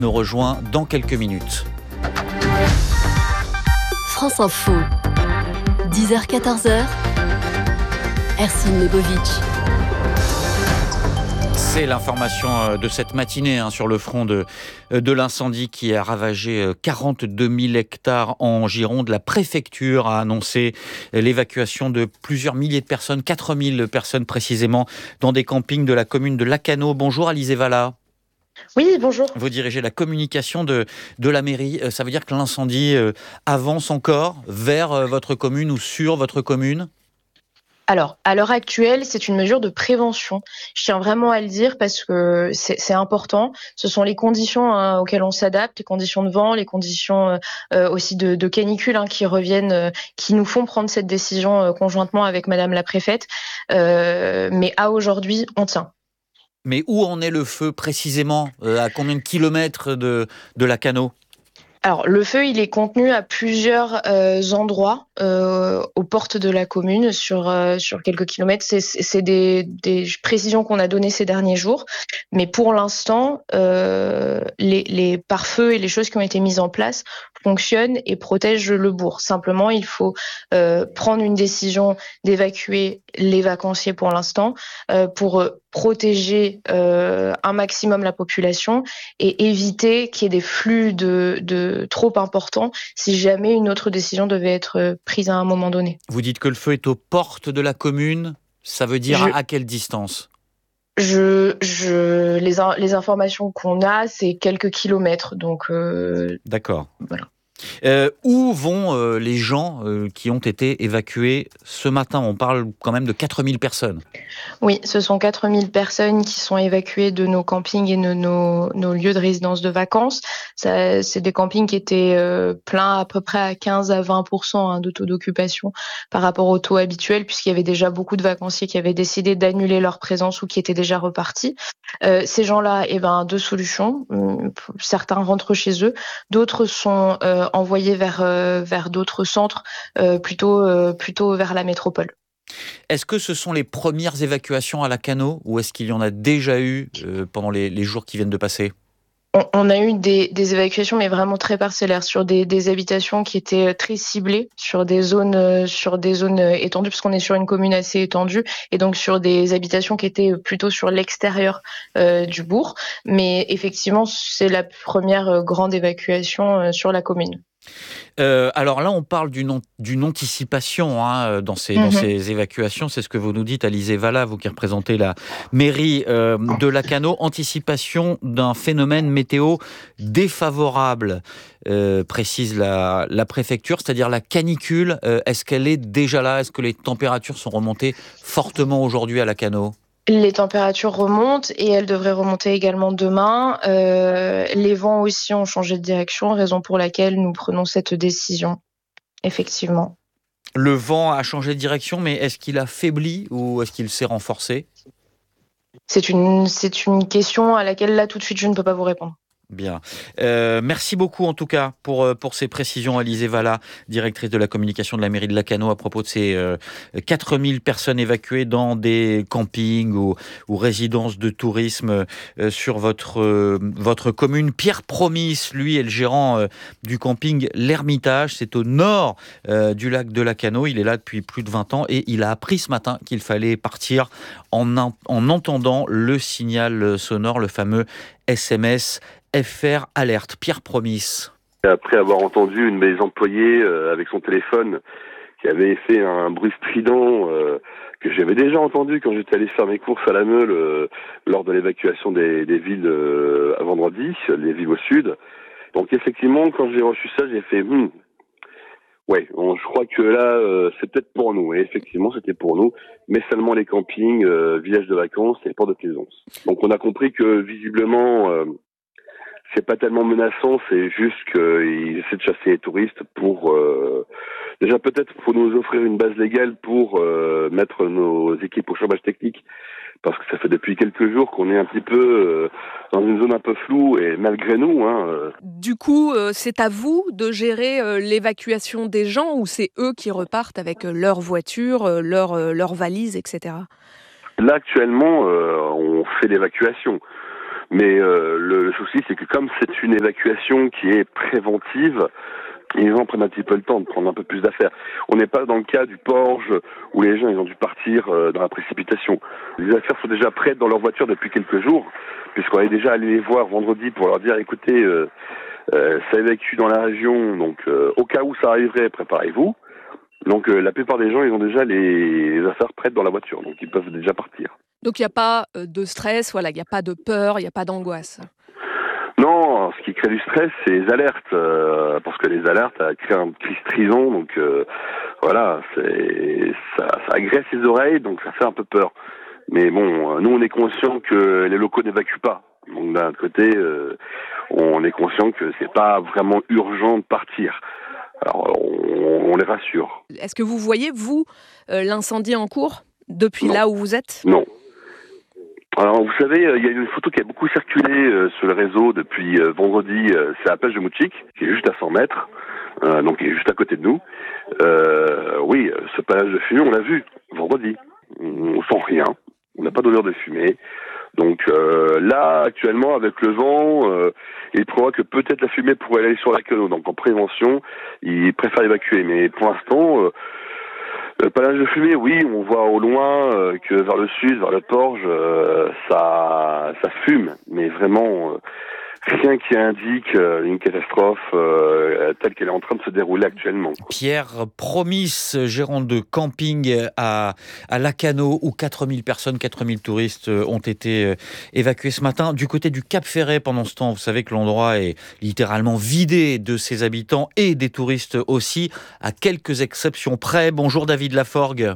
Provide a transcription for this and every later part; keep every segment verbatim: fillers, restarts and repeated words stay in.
Nous rejoint dans quelques minutes. France Info, dix heures quatorze heures, Ercine Lebovitch. C'est l'information de cette matinée hein, sur le front de, de l'incendie qui a ravagé quarante-deux mille hectares en Gironde. La préfecture a annoncé l'évacuation de plusieurs milliers de personnes, quatre mille personnes précisément, dans des campings de la commune de Lacanau. Bonjour Alizé Valla. Oui, bonjour. Vous dirigez la communication de, de la mairie. Ça veut dire que l'incendie avance encore vers votre commune ou sur votre commune ? Alors, à l'heure actuelle, c'est une mesure de prévention. Je tiens vraiment à le dire parce que c'est, c'est important. Ce sont les conditions hein, auxquelles on s'adapte, les conditions de vent, les conditions euh, aussi de, de canicule hein, qui reviennent, euh, qui nous font prendre cette décision euh, conjointement avec Madame la préfète. Euh, mais à aujourd'hui, on tient. Mais où en est le feu précisément ? euh, À combien de kilomètres de, de Lacanau ? Alors, le feu, il est contenu à plusieurs euh, endroits euh, aux portes de la commune, sur euh, sur quelques kilomètres. C'est, c'est des, des précisions qu'on a données ces derniers jours. Mais pour l'instant, euh, les, les pare-feux et les choses qui ont été mises en place fonctionnent et protègent le bourg. Simplement, il faut euh, prendre une décision d'évacuer les vacanciers pour l'instant euh, pour protéger euh, un maximum la population et éviter qu'il y ait des flux de, de trop importants si jamais une autre décision devait être prise à un moment donné. Vous dites que le feu est aux portes de la commune. Ça veut dire Je... à quelle distance ? Je, je, les, les informations qu'on a, c'est quelques kilomètres. Donc, euh, D'accord. Voilà. Euh, où vont euh, les gens euh, qui ont été évacués ce matin ? On parle quand même de quatre mille personnes. Oui, ce sont quatre mille personnes qui sont évacuées de nos campings et de nos, nos lieux de résidence de vacances. Ça, c'est des campings qui étaient euh, pleins à peu près à quinze à vingt pour cent hein, de taux d'occupation par rapport au taux habituel, puisqu'il y avait déjà beaucoup de vacanciers qui avaient décidé d'annuler leur présence ou qui étaient déjà repartis. Euh, ces gens-là, eh ben, deux solutions. Certains rentrent chez eux, d'autres sont euh, envoyés vers, euh, vers d'autres centres, euh, plutôt, euh, plutôt vers la métropole. Est-ce que ce sont les premières évacuations à Lacanau ou est-ce qu'il y en a déjà eu euh, pendant les, les jours qui viennent de passer ? On, on a eu des, des évacuations, mais vraiment très parcellaires, sur des, des habitations qui étaient très ciblées, sur des zones, sur des zones étendues, parce qu'on est sur une commune assez étendue, et donc sur des habitations qui étaient plutôt sur l'extérieur euh, du bourg. Mais effectivement, c'est la première grande évacuation euh, sur la commune. Euh, alors là, on parle d'une, d'une anticipation hein, dans, ces, mmh. dans ces évacuations. C'est ce que vous nous dites, Alizé Valla, vous qui représentez la mairie euh, de Lacanau. Anticipation d'un phénomène météo défavorable, euh, précise la, la préfecture, c'est-à-dire la canicule. Euh, est-ce qu'elle est déjà là ? Est-ce que les températures sont remontées fortement aujourd'hui à Lacanau ? Les températures remontent et elles devraient remonter également demain. Euh, les vents aussi ont changé de direction, raison pour laquelle nous prenons cette décision, effectivement. Le vent a changé de direction, mais est-ce qu'il a faibli ou est-ce qu'il s'est renforcé ? C'est une, c'est une question à laquelle là tout de suite je ne peux pas vous répondre. Bien. Euh, merci beaucoup en tout cas pour, pour ces précisions, Alizé Valla, directrice de la communication de la mairie de Lacanau à propos de ces euh, quatre mille personnes évacuées dans des campings ou, ou résidences de tourisme euh, sur votre, euh, votre commune. Pierre Promis, lui, est le gérant euh, du camping L'Ermitage. C'est au nord euh, du lac de Lacanau. Il est là depuis plus de vingt ans et il a appris ce matin qu'il fallait partir en, en entendant le signal sonore, le fameux S M S F R Alerte. Pierre Promis. Après avoir entendu une de mes employées euh, avec son téléphone qui avait fait un bruit strident euh, que j'avais déjà entendu quand j'étais allé faire mes courses à la Meule euh, lors de l'évacuation des, des villes euh, à vendredi, les villes au sud. Donc effectivement, quand j'ai reçu ça, j'ai fait hmm, ouais, bon, je crois que là euh, c'est peut-être pour nous. Et effectivement, c'était pour nous, mais seulement les campings, euh, villages de vacances et ports de plaisance. Donc on a compris que visiblement euh, c'est pas tellement menaçant, c'est juste qu'ils essaient de chasser les touristes pour... Euh, déjà, peut-être faut nous offrir une base légale pour euh, mettre nos équipes au chômage technique, parce que ça fait depuis quelques jours qu'on est un petit peu euh, dans une zone un peu floue, et malgré nous... Hein, euh... Du coup, euh, c'est à vous de gérer euh, l'évacuation des gens, ou c'est eux qui repartent avec euh, leur voiture, euh, leur, euh, leurs valises, et cetera. Là, actuellement, euh, on fait l'évacuation. Mais euh, le, le souci, c'est que comme c'est une évacuation qui est préventive, les gens prennent un petit peu le temps de prendre un peu plus d'affaires. On n'est pas dans le cas du Porge où les gens ils ont dû partir euh, dans la précipitation. Les affaires sont déjà prêtes dans leur voiture depuis quelques jours, puisqu'on est déjà allé les voir vendredi pour leur dire écoutez, euh, euh, ça évacue dans la région, donc euh, au cas où ça arriverait, préparez-vous. Donc euh, la plupart des gens ils ont déjà les, les affaires prêtes dans la voiture, donc ils peuvent déjà partir. Donc il n'y a pas euh, de stress, voilà, il n'y a pas de peur, il n'y a pas d'angoisse. Non, ce qui crée du stress, c'est les alertes, euh, parce que les alertes ça crée un cri strident, donc euh, voilà, c'est ça, ça agresse les oreilles, donc ça fait un peu peur. Mais bon, nous on est conscient que les locaux n'évacuent pas, donc d'un côté, euh, on est conscient que c'est pas vraiment urgent de partir. Alors on, on les rassure. Est-ce que vous voyez, vous, euh, l'incendie en cours depuis Non. là où vous êtes ? Non. Alors vous savez, il y a une photo qui a beaucoup circulé euh, sur le réseau depuis euh, vendredi, euh, c'est à la plage de Moutchik, qui est juste à cent mètres, euh, donc qui est juste à côté de nous. Euh, oui, ce panache de fumée, on l'a vu vendredi. On sent rien, on n'a pas d'odeur de fumée. Donc euh, là, actuellement, avec le vent, euh, il prévoit que peut-être la fumée pourrait aller sur la Lacano. Donc en prévention, il préfère évacuer. Mais pour l'instant... Euh, Le panache de fumée, oui, on voit au loin euh, que vers le sud, vers le Porge, euh, ça, ça fume, mais vraiment euh, rien qui indique euh, une catastrophe euh, telle qu'elle est en train de se dérouler actuellement. Pierre Promis, gérant de camping à, à Lacano, où quatre mille personnes, quatre mille touristes ont été évacués ce matin. Du côté du Cap Ferret, pendant ce temps, vous savez que l'endroit est littéralement vidé de ses habitants et des touristes aussi, à quelques exceptions près. Bonjour David Laforgue.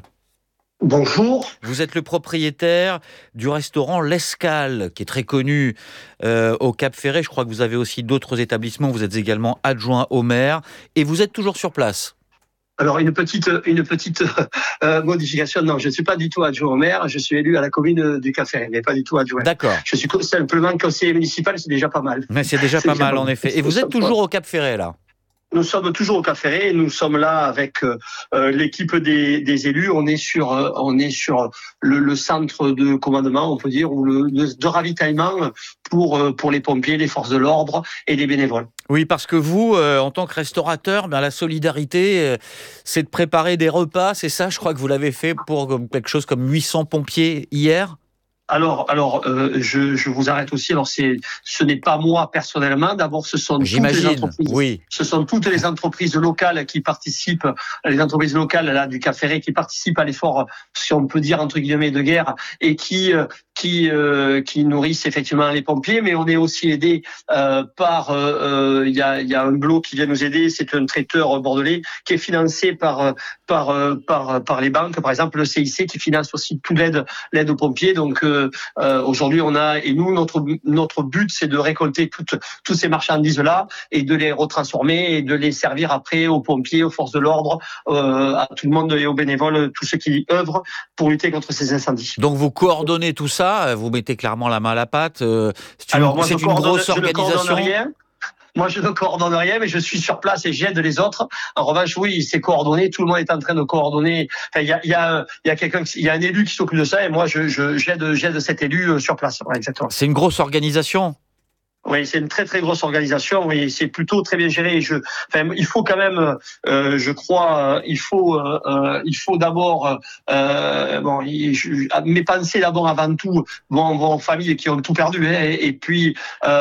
Bonjour. Vous êtes le propriétaire du restaurant L'Escale, qui est très connu euh, au Cap Ferret. Je crois que vous avez aussi d'autres établissements. Vous êtes également adjoint au maire et vous êtes toujours sur place. Alors une petite une petite euh, modification. Non, je ne suis pas du tout adjoint au maire. Je suis élu à la commune du Cap Ferret, mais pas du tout adjoint. D'accord. Je suis simplement conseiller municipal. C'est déjà pas mal. Mais c'est déjà c'est pas déjà mal pas en effet. Et vous êtes toujours au Cap Ferret là? Nous sommes toujours au Cap Ferret. Nous sommes là avec euh, l'équipe des, des élus. On est sur, euh, on est sur le, le centre de commandement, on peut dire, ou le de ravitaillement pour euh, pour les pompiers, les forces de l'ordre et les bénévoles. Oui, parce que vous, euh, en tant que restaurateur, ben la solidarité, euh, c'est de préparer des repas. C'est ça, je crois que vous l'avez fait pour quelque chose comme huit cents pompiers hier. Alors, alors, euh, je, je vous arrête aussi. Alors, c'est, ce n'est pas moi personnellement. D'abord, ce sont J'imagine, toutes les entreprises. Oui. Ce sont toutes les entreprises locales qui participent, les entreprises locales là du Cap Ferret qui participent à l'effort, si on peut dire entre guillemets, de guerre et qui qui euh, qui nourrissent effectivement les pompiers. Mais on est aussi aidé euh, par il euh, y a il y a un blot qui vient nous aider. C'est un traiteur bordelais qui est financé par par par par les banques. Par exemple, le C I C qui finance aussi toute l'aide l'aide aux pompiers. Donc euh, Euh, aujourd'hui, on a et nous notre notre but c'est de récolter toutes toutes ces marchandises là et de les retransformer et de les servir après aux pompiers, aux forces de l'ordre, euh, à tout le monde et aux bénévoles, tous ceux qui œuvrent pour lutter contre ces incendies. Donc vous coordonnez tout ça, vous mettez clairement la main à la pâte. Euh, c'est une, Alors moi, c'est je une grosse organisation. Moi, je ne coordonne rien, mais je suis sur place et j'aide les autres. En revanche, oui, c'est coordonné. Tout le monde est en train de coordonner. Enfin, il y a, il y a, il y a quelqu'un, il y a un élu qui s'occupe de ça et moi, je, je j'aide, j'aide cet élu sur place. Ouais, exactement. C'est une grosse organisation. Oui, c'est une très très grosse organisation. Oui, c'est plutôt très bien géré. Je, enfin, il faut quand même, euh, je crois, il faut, euh, il faut d'abord, euh, bon, je, mes pensées d'abord avant tout vont, vont aux familles qui ont tout perdu, hein, et, et puis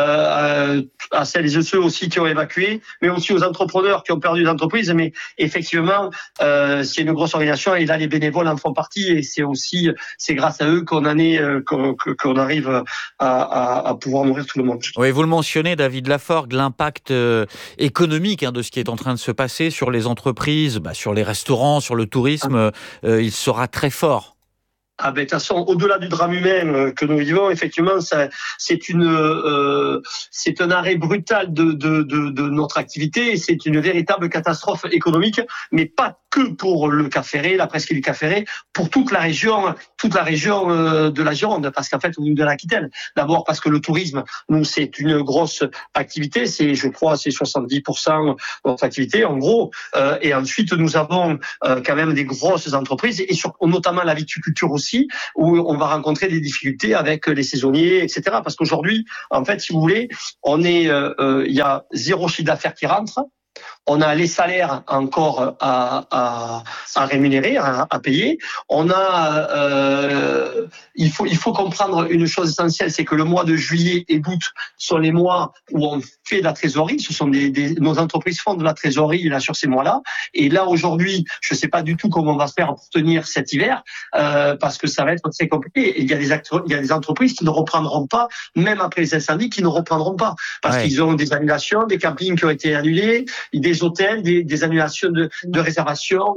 euh, à celles et ceux aussi qui ont évacué, mais aussi aux entrepreneurs qui ont perdu des entreprises. Mais effectivement, euh, c'est une grosse organisation et là les bénévoles en font partie et c'est aussi, c'est grâce à eux qu'on en est, qu'on, qu'on arrive à, à, à pouvoir nourrir tout le monde. Oui. Vous le mentionnez, David Laforgue, l'impact euh, économique hein, de ce qui est en train de se passer sur les entreprises, bah, sur les restaurants, sur le tourisme, euh, il sera très fort. Ah ben de toute façon, au-delà du drame humain que nous vivons, effectivement, ça, c'est une, euh, c'est un arrêt brutal de, de, de, de notre activité. Et c'est une véritable catastrophe économique, mais pas que pour le Cap Ferret, la presqu'île du Cap Ferret, pour toute la région, toute la région euh, de la Gironde, parce qu'en fait, de l'Aquitaine. D'abord parce que le tourisme, nous, c'est une grosse activité. C'est, je crois, c'est soixante-dix pour cent de notre activité, en gros. Euh, et ensuite, nous avons euh, quand même des grosses entreprises et sur, notamment la viticulture aussi. aussi où on va rencontrer des difficultés avec les saisonniers, et cetera. Parce qu'aujourd'hui, en fait, si vous voulez, on est, euh, euh, il y a zéro chiffre d'affaires qui rentre. On a les salaires encore à, à, à rémunérer, à, à payer. On a, euh, il faut, il faut comprendre une chose essentielle, c'est que le mois de juillet et d'août sont les mois où on fait de la trésorerie. Ce sont des, des, nos entreprises font de la trésorerie là sur ces mois-là. Et là aujourd'hui, je ne sais pas du tout comment on va se faire pour tenir cet hiver, euh, parce que ça va être très compliqué. Et il y a des acteurs, il y a des entreprises qui ne reprendront pas, même après les incendies, qui ne reprendront pas, parce ouais. qu'ils ont des annulations, des campings qui ont été annulés, des hôtels, des, des annulations de, de réservation,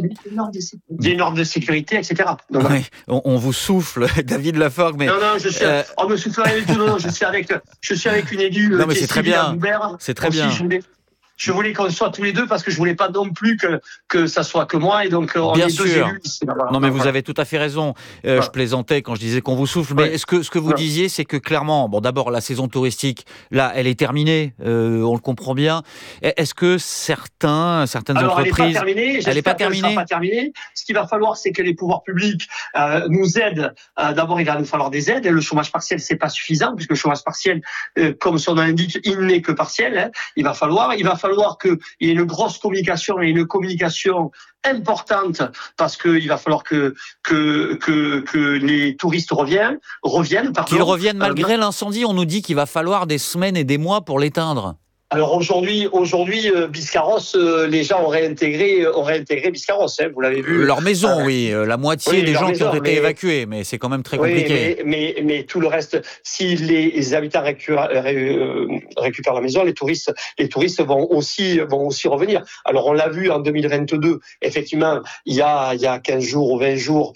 des normes de sécurité, et cetera. Donc, oui, on, on vous souffle, David Laforgue, mais non, non, je suis, euh... on me souffle rien du tout. Non, non, je suis avec, je suis avec une élue. Non, mais c'est très bien. C'est très bien. Je voulais, je voulais qu'on soit tous les deux parce que je voulais pas non plus que que ça soit que moi et donc on bien est sûr. deux élus. Non mais vous avez tout à fait raison. Euh, voilà. Je plaisantais quand je disais qu'on vous souffle, mais ouais. ce que ce que vous ouais. disiez, c'est que clairement, bon d'abord la saison touristique, là, elle est terminée, euh, on le comprend bien. Est-ce que certains certaines Alors, entreprises, elle n'est pas terminée. Elle n'est pas terminée. pas terminée. Ce qu'il va falloir, c'est que les pouvoirs publics euh, nous aident. Euh, d'abord, il va nous falloir des aides. Et le chômage partiel, c'est pas suffisant puisque le chômage partiel, euh, comme son nom l'indique, il n'est que partiel. Hein. Il va falloir, il va falloir que il y ait une grosse communication et une communication importante parce que il va falloir que que que que les touristes reviennent reviennent pardon. Qu'ils reviennent malgré euh, l'incendie. On nous dit qu'il va falloir des semaines et des mois pour l'éteindre. Alors aujourd'hui, aujourd'hui, euh, Biscarrosse, euh, les gens ont réintégré, ont réintégré Biscarrosse. Hein, vous l'avez vu. Leur maison, euh, oui, la moitié oui, des gens maison, qui ont été mais, évacués, mais c'est quand même très compliqué. Oui, mais, mais mais tout le reste, si les, les habitants récupèrent, euh, récupèrent la maison, les touristes, les touristes vont aussi vont aussi revenir. Alors on l'a vu en deux mille vingt-deux, effectivement, il y a il y a quinze jours ou vingt jours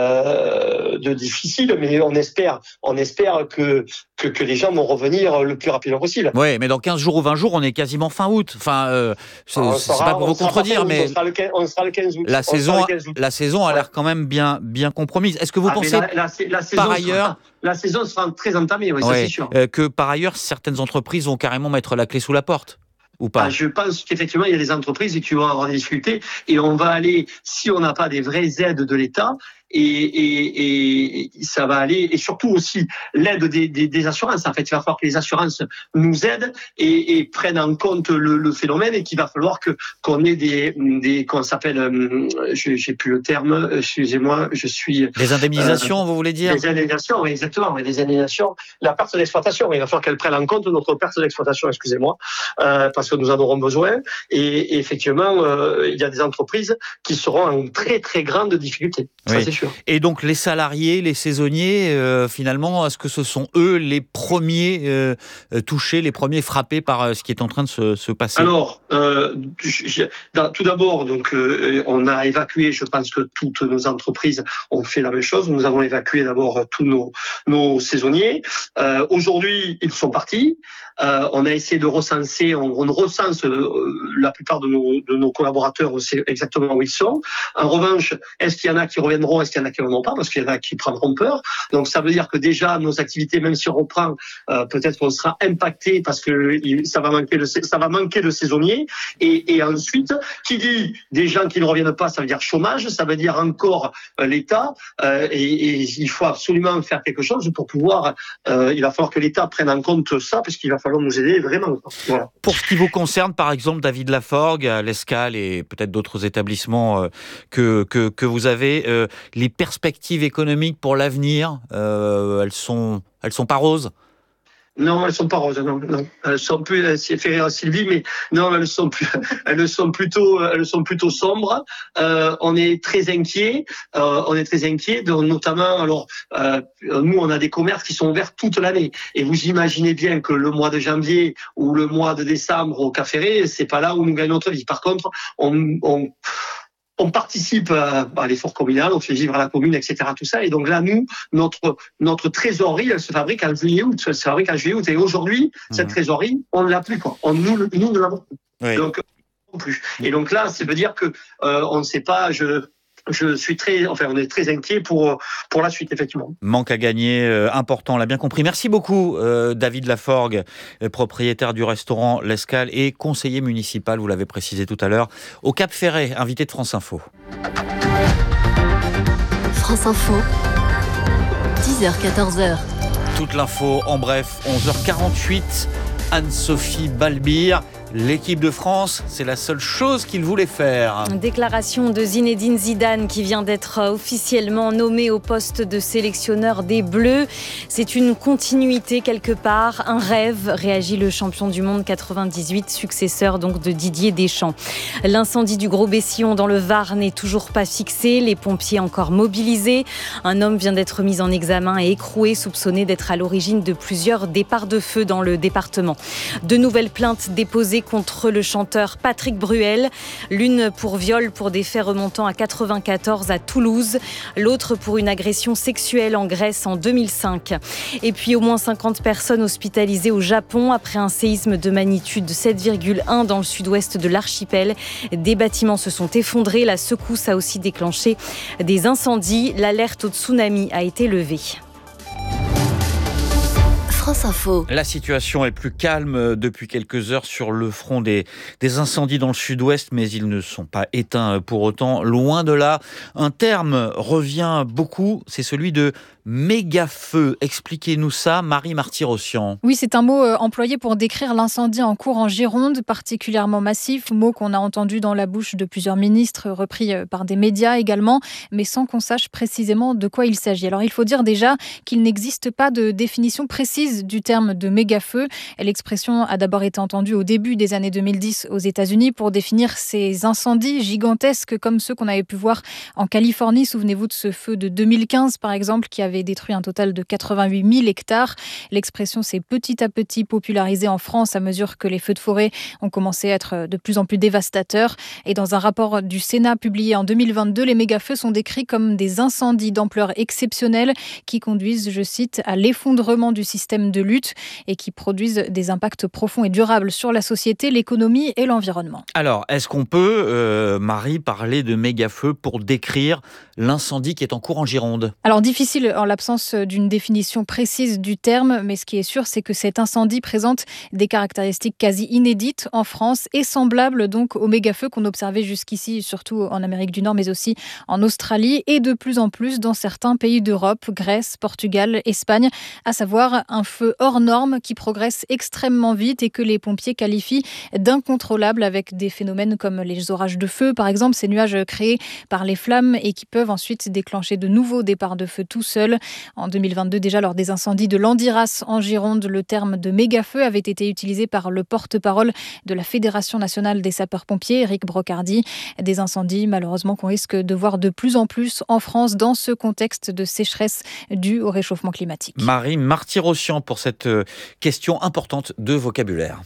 euh, de difficile, mais on espère on espère que que que les gens vont revenir le plus rapidement possible. Oui, mais dans quinze jours ou vingt jours, on est quasiment fin août. Enfin, euh, c'est, c'est pas pour vous contredire, mais on sera, le quinze, on sera le quinze août. La saison, le quinze août. La saison a l'air quand même bien, bien compromise. Est-ce que vous ah, pensez, la, la, la saison par ailleurs, sera, la saison sera très entamée, oui, ouais, ça c'est sûr. Euh, que par ailleurs, certaines entreprises vont carrément mettre la clé sous la porte? Ou pas? Ah, je pense qu'effectivement, il y a des entreprises qui vont avoir des difficultés et on va aller, si on n'a pas des vraies aides de l'État, et, et, et ça va aller, et surtout aussi l'aide des, des, des assurances. En fait, il va falloir que les assurances nous aident et, et prennent en compte le, le phénomène et qu'il va falloir que qu'on ait des, des qu'on s'appelle, je, j'ai plus le terme, excusez-moi, je suis. Des indemnisations, euh, vous voulez dire? Des indemnisations, oui, exactement, oui, des indemnisations. La perte d'exploitation, il va falloir qu'elle prenne en compte notre perte d'exploitation, excusez-moi, euh, parce que nous en aurons besoin. Et, et effectivement, euh, il y a des entreprises qui seront en très très grande difficulté. Ça, oui. c'est sûr. Et donc les salariés, les saisonniers, euh, finalement, est-ce que ce sont eux les premiers euh, touchés, les premiers frappés par euh, ce qui est en train de se, se passer? Alors, euh, je, tout d'abord, donc euh, on a évacué. Je pense que toutes nos entreprises ont fait la même chose. Nous avons évacué d'abord tous nos, nos saisonniers. Euh, aujourd'hui, ils sont partis. Euh, on a essayé de recenser. On, on recense euh, la plupart de nos, de nos collaborateurs. On sait exactement où ils sont. En revanche, est-ce qu'il y en a qui reviendront? Est-ce qu'il y en a qui ne reviendront pas? Parce qu'il y en a qui prendront peur. Donc ça veut dire que déjà nos activités, même si on reprend, euh, peut-être qu'on sera impacté parce que ça va manquer de ça va manquer de saisonniers. Et, et ensuite, qui dit des gens qui ne reviennent pas, ça veut dire chômage, ça veut dire encore euh, l'État. Euh, et, et il faut absolument faire quelque chose pour pouvoir. Euh, il va falloir que l'État prenne en compte ça, parce qu'il va falloir nous aider vraiment. Voilà. Pour ce qui vous concerne, par exemple, David Laforgue, à l'Escale et peut-être d'autres établissements euh, que, que que vous avez, euh, les perspectives économiques pour l'avenir, euh, elles sont elles sont pas roses? Non, elles sont pas roses. Non, non. Elles sont plus. C'est fait rire à Sylvie, mais non, elles sont plus. Elles sont plutôt. Elles sont plutôt sombres. Euh, on est très inquiets. Euh, on est très inquiets, notamment. Alors, euh, nous, on a des commerces qui sont ouverts toute l'année. Et vous imaginez bien que le mois de janvier ou le mois de décembre au Cap Ferré, c'est pas là où nous gagnons notre vie. Par contre, on, on On participe à l'effort communal, on fait vivre à la commune, et cetera. Tout ça. Et donc là, nous, notre notre trésorerie, elle se fabrique en juillet-août. Elle se fabrique en juillet-août. Et aujourd'hui, mmh. cette trésorerie, on ne l'a plus. Quoi. On, nous, nous ne l'avons plus. Oui. Donc, non plus. Et donc là, ça veut dire que euh, on ne sait pas. Je Je suis très, enfin, on est très inquiet pour pour la suite, effectivement. Manque à gagner euh, important, on l'a bien compris. Merci beaucoup, euh, David Laforgue, euh, propriétaire du restaurant L'Escale et conseiller municipal, vous l'avez précisé tout à l'heure, au Cap Ferret, invité de France Info. France Info, dix heures quatorze heures. Toute l'info en bref, onze heures quarante-huit, Anne-Sophie Balbir. L'équipe de France, c'est la seule chose qu'il voulait faire. Déclaration de Zinedine Zidane qui vient d'être officiellement nommé au poste de sélectionneur des Bleus. C'est une continuité quelque part, un rêve, réagit le champion du monde quatre-vingt-dix-huit, successeur donc de Didier Deschamps. L'incendie du Gros Bessillon dans le Var n'est toujours pas fixé, les pompiers encore mobilisés. Un homme vient d'être mis en examen et écroué, soupçonné d'être à l'origine de plusieurs départs de feu dans le département. De nouvelles plaintes déposées contre le chanteur Patrick Bruel. L'une pour viol pour des faits remontant à quatre-vingt-quatorze à Toulouse. L'autre pour une agression sexuelle en Grèce en deux mille cinq. Et puis au moins cinquante personnes hospitalisées au Japon après un séisme de magnitude sept virgule un dans le sud-ouest de l'archipel. Des bâtiments se sont effondrés. La secousse a aussi déclenché des incendies. L'alerte au tsunami a été levée. France Info. La situation est plus calme depuis quelques heures sur le front des, des incendies dans le sud-ouest, mais ils ne sont pas éteints pour autant. Loin de là, un terme revient beaucoup, c'est celui de méga-feu. Expliquez-nous ça, Marie Marty-Rossian. Oui, c'est un mot employé pour décrire l'incendie en cours en Gironde, particulièrement massif, mot qu'on a entendu dans la bouche de plusieurs ministres, repris par des médias également, mais sans qu'on sache précisément de quoi il s'agit. Alors il faut dire déjà qu'il n'existe pas de définition précise du terme de méga-feu. L'expression a d'abord été entendue au début des années deux mille dix aux États-Unis pour définir ces incendies gigantesques comme ceux qu'on avait pu voir en Californie. Souvenez-vous de ce feu de deux mille quinze par exemple qui avait détruit un total de quatre-vingt-huit mille hectares. L'expression s'est petit à petit popularisée en France à mesure que les feux de forêt ont commencé à être de plus en plus dévastateurs. Et dans un rapport du Sénat publié en deux mille vingt-deux, les méga-feux sont décrits comme des incendies d'ampleur exceptionnelle qui conduisent, je cite, à l'effondrement du système de lutte et qui produisent des impacts profonds et durables sur la société, l'économie et l'environnement. Alors, est-ce qu'on peut, euh, Marie, parler de méga-feu pour décrire l'incendie qui est en cours en Gironde ? Alors, difficile en l'absence d'une définition précise du terme, mais ce qui est sûr, c'est que cet incendie présente des caractéristiques quasi inédites en France et semblables donc aux méga-feux qu'on observait jusqu'ici, surtout en Amérique du Nord, mais aussi en Australie et de plus en plus dans certains pays d'Europe, Grèce, Portugal, Espagne, à savoir un feu hors norme qui progresse extrêmement vite et que les pompiers qualifient d'incontrôlable avec des phénomènes comme les orages de feu, par exemple, ces nuages créés par les flammes et qui peuvent ensuite déclencher de nouveaux départs de feu tout seuls. En deux mille vingt-deux, déjà lors des incendies de Landiras en Gironde, le terme de méga-feu avait été utilisé par le porte-parole de la Fédération nationale des sapeurs-pompiers, Éric Brocardi. Des incendies, malheureusement, qu'on risque de voir de plus en plus en France dans ce contexte de sécheresse due au réchauffement climatique. Marie Marty-Rossian pour cette question importante de vocabulaire.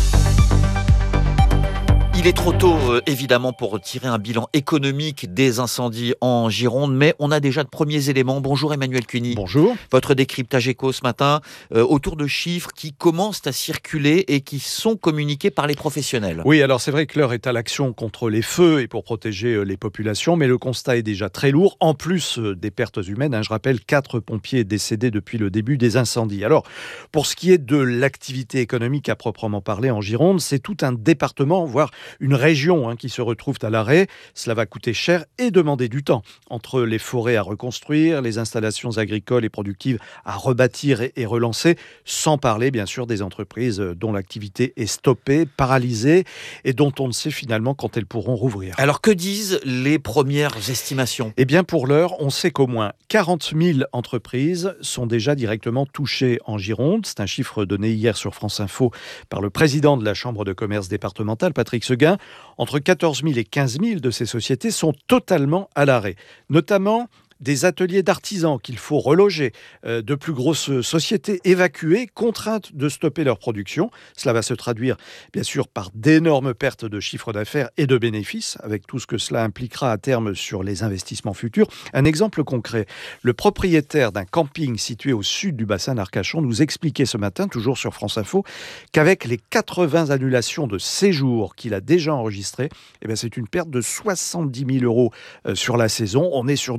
Il est trop tôt, euh, évidemment, pour tirer un bilan économique des incendies en Gironde, mais on a déjà de premiers éléments. Bonjour Emmanuel Cuny. Bonjour. Votre décryptage éco ce matin, euh, autour de chiffres qui commencent à circuler et qui sont communiqués par les professionnels. Oui, alors c'est vrai que l'heure est à l'action contre les feux et pour protéger euh, les populations, mais le constat est déjà très lourd, en plus euh, des pertes humaines. Hein, je rappelle, quatre pompiers décédés depuis le début des incendies. Alors, pour ce qui est de l'activité économique à proprement parler en Gironde, c'est tout un département, voire une région hein, qui se retrouvent à l'arrêt. Cela va coûter cher et demander du temps. Entre les forêts à reconstruire, les installations agricoles et productives à rebâtir et, et relancer, sans parler bien sûr des entreprises dont l'activité est stoppée, paralysée et dont on ne sait finalement quand elles pourront rouvrir. Alors que disent les premières estimations ? Eh bien pour l'heure, on sait qu'au moins quarante mille entreprises sont déjà directement touchées en Gironde. C'est un chiffre donné hier sur France Info par le président de la Chambre de commerce départementale, Patrick Seguin. Entre quatorze mille et quinze mille de ces sociétés sont totalement à l'arrêt, notamment des ateliers d'artisans qu'il faut reloger, euh, de plus grosses sociétés évacuées, contraintes de stopper leur production. Cela va se traduire, bien sûr, par d'énormes pertes de chiffre d'affaires et de bénéfices, avec tout ce que cela impliquera à terme sur les investissements futurs. Un exemple concret, le propriétaire d'un camping situé au sud du bassin d'Arcachon nous expliquait ce matin, toujours sur France Info, qu'avec les quatre-vingts annulations de séjours qu'il a déjà enregistrées, eh bien, c'est une perte de soixante-dix mille euros sur la saison. On est sur du six mille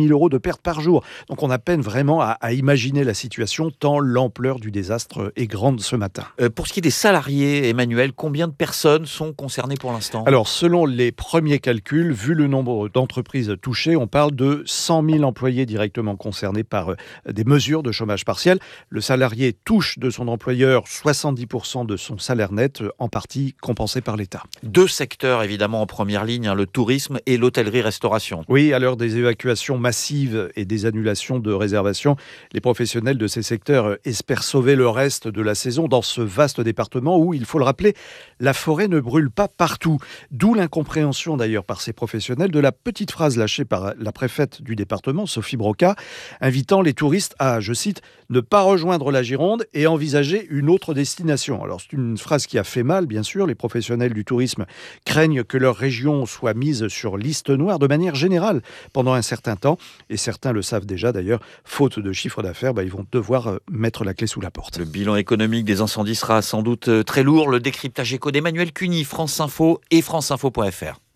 mille euros de pertes par jour. Donc on a peine vraiment à, à imaginer la situation tant l'ampleur du désastre est grande ce matin. Euh, pour ce qui est des salariés, Emmanuel, combien de personnes sont concernées pour l'instant ? Alors selon les premiers calculs, vu le nombre d'entreprises touchées, on parle de cent mille employés directement concernés par euh, des mesures de chômage partiel. Le salarié touche de son employeur soixante-dix pour cent de son salaire net, en partie compensé par l'État. Deux secteurs évidemment en première ligne, hein, le tourisme et l'hôtellerie-restauration. Oui, à l'heure des évacuations massives et des annulations de réservations, les professionnels de ces secteurs espèrent sauver le reste de la saison dans ce vaste département où, il faut le rappeler, la forêt ne brûle pas partout. D'où l'incompréhension d'ailleurs par ces professionnels de la petite phrase lâchée par la préfète du département, Sophie Broca, invitant les touristes à, je cite, ne pas rejoindre la Gironde et envisager une autre destination. Alors c'est une phrase qui a fait mal, bien sûr. Les professionnels du tourisme craignent que leur région soit mise sur liste noire de manière générale pendant un certain temps. Et certains le savent déjà d'ailleurs, faute de chiffre d'affaires, bah, ils vont devoir mettre la clé sous la porte. Le bilan économique des incendies sera sans doute très lourd. Le décryptage éco d'Emmanuel Cuny, France Info et franceinfo point f r.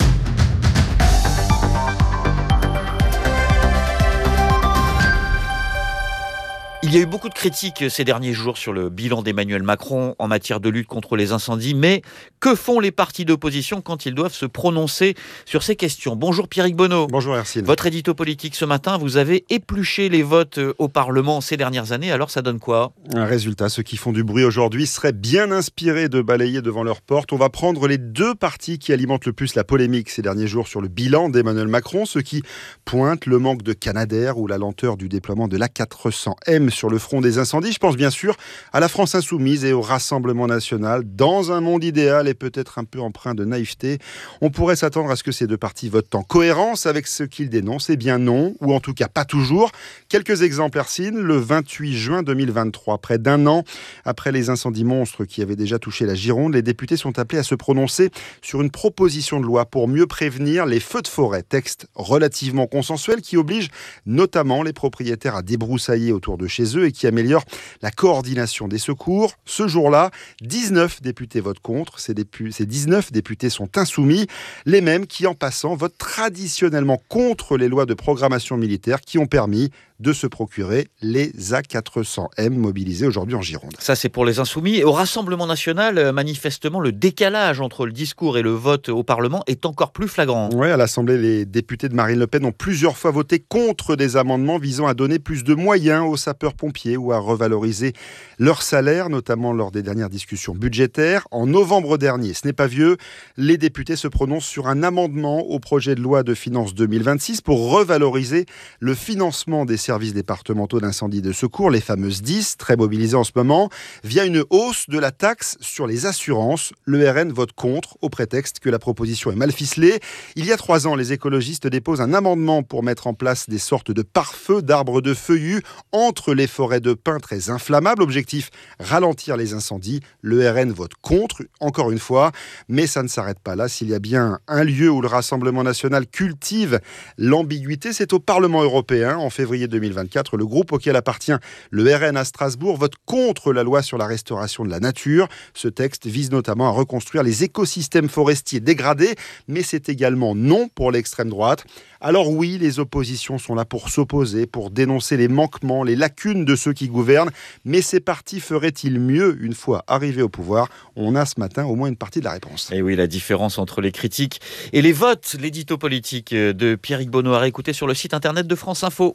Il y a eu beaucoup de critiques ces derniers jours sur le bilan d'Emmanuel Macron en matière de lutte contre les incendies, mais que font les partis d'opposition quand ils doivent se prononcer sur ces questions ? Bonjour Pierrick Bonneau. Bonjour Hercine. Votre édito politique ce matin, vous avez épluché les votes au Parlement ces dernières années, alors ça donne quoi ? Un résultat, ceux qui font du bruit aujourd'hui seraient bien inspirés de balayer devant leur porte. On va prendre les deux partis qui alimentent le plus la polémique ces derniers jours sur le bilan d'Emmanuel Macron, ceux qui pointent le manque de Canadair ou la lenteur du déploiement de l'A quatre cents M sur le front des incendies. Je pense bien sûr à la France Insoumise et au Rassemblement National. Dans un monde idéal et peut-être un peu empreint de naïveté, on pourrait s'attendre à ce que ces deux partis votent en cohérence avec ce qu'ils dénoncent. Eh bien non, ou en tout cas pas toujours. Quelques exemples, Hercine. Le vingt-huit juin deux mille vingt-trois, près d'un an après les incendies monstres qui avaient déjà touché la Gironde, les députés sont appelés à se prononcer sur une proposition de loi pour mieux prévenir les feux de forêt. Texte relativement consensuel qui oblige notamment les propriétaires à débroussailler autour de chez eux et qui améliore la coordination des secours. Ce jour-là, dix-neuf députés votent contre. Ces, dépu- ces dix-neuf députés sont insoumis, les mêmes qui, en passant, votent traditionnellement contre les lois de programmation militaire qui ont permis de se procurer les A quatre cents M mobilisés aujourd'hui en Gironde. Ça, c'est pour les insoumis. Et au Rassemblement national, manifestement, le décalage entre le discours et le vote au Parlement est encore plus flagrant. Oui, à l'Assemblée, les députés de Marine Le Pen ont plusieurs fois voté contre des amendements visant à donner plus de moyens aux sapeurs-pompiers ou à revaloriser leur salaire, notamment lors des dernières discussions budgétaires. En novembre dernier, ce n'est pas vieux, les députés se prononcent sur un amendement au projet de loi de finances deux mille vingt-six pour revaloriser le financement des services départementaux d'incendie et de secours, les fameuses D I S, très mobilisées en ce moment, via une hausse de la taxe sur les assurances. Le R N vote contre, au prétexte que la proposition est mal ficelée. Il y a trois ans, les écologistes déposent un amendement pour mettre en place des sortes de pare-feux d'arbres de feuillus entre les forêts de pins très inflammables. Objectif, ralentir les incendies. Le R N vote contre, encore une fois, mais ça ne s'arrête pas là. S'il y a bien un lieu où le Rassemblement national cultive l'ambiguïté, c'est au Parlement européen. En février deux mille vingt-quatre, le groupe auquel appartient le R N à Strasbourg vote contre la loi sur la restauration de la nature. Ce texte vise notamment à reconstruire les écosystèmes forestiers dégradés, mais c'est également non pour l'extrême droite. Alors oui, les oppositions sont là pour s'opposer, pour dénoncer les manquements, les lacunes de ceux qui gouvernent, mais ces partis feraient-ils mieux une fois arrivés au pouvoir ? On a ce matin au moins une partie de la réponse. Et oui, la différence entre les critiques et les votes, l'édito politique de Pierrick Bonneau à réécouter sur le site internet de France Info.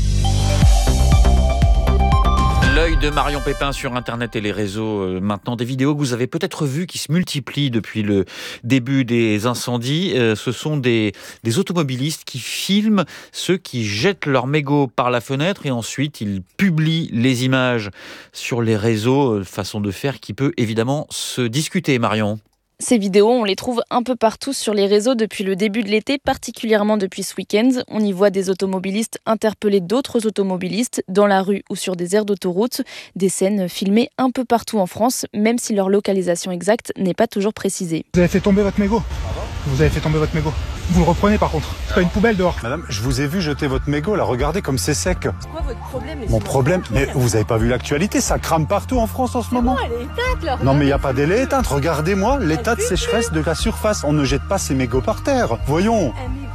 L'œil de Marion Pépin sur Internet et les réseaux. Euh, maintenant, des vidéos que vous avez peut-être vues qui se multiplient depuis le début des incendies. Euh, ce sont des, des automobilistes qui filment ceux qui jettent leurs mégots par la fenêtre et ensuite ils publient les images sur les réseaux. Euh, façon de faire qui peut évidemment se discuter, Marion. Ces vidéos, on les trouve un peu partout sur les réseaux depuis le début de l'été, particulièrement depuis ce week-end. On y voit des automobilistes interpeller d'autres automobilistes dans la rue ou sur des aires d'autoroute. Des scènes filmées un peu partout en France, même si leur localisation exacte n'est pas toujours précisée. Vous avez fait tomber votre mégot. Vous avez fait tomber votre mégot. Vous le reprenez par contre. C'est pas une poubelle dehors. Madame, je vous ai vu jeter votre mégot là, regardez comme c'est sec. C'est quoi votre problème? Mon problème? Mais vous avez pas vu l'actualité, ça crame partout en France en ce moment. Non, elle est éteinte là. Non mais il y a pas d'elle est éteinte, regardez-moi l'état de sécheresse de la surface. On ne jette pas ces mégots par terre. Voyons. Un mégot, ça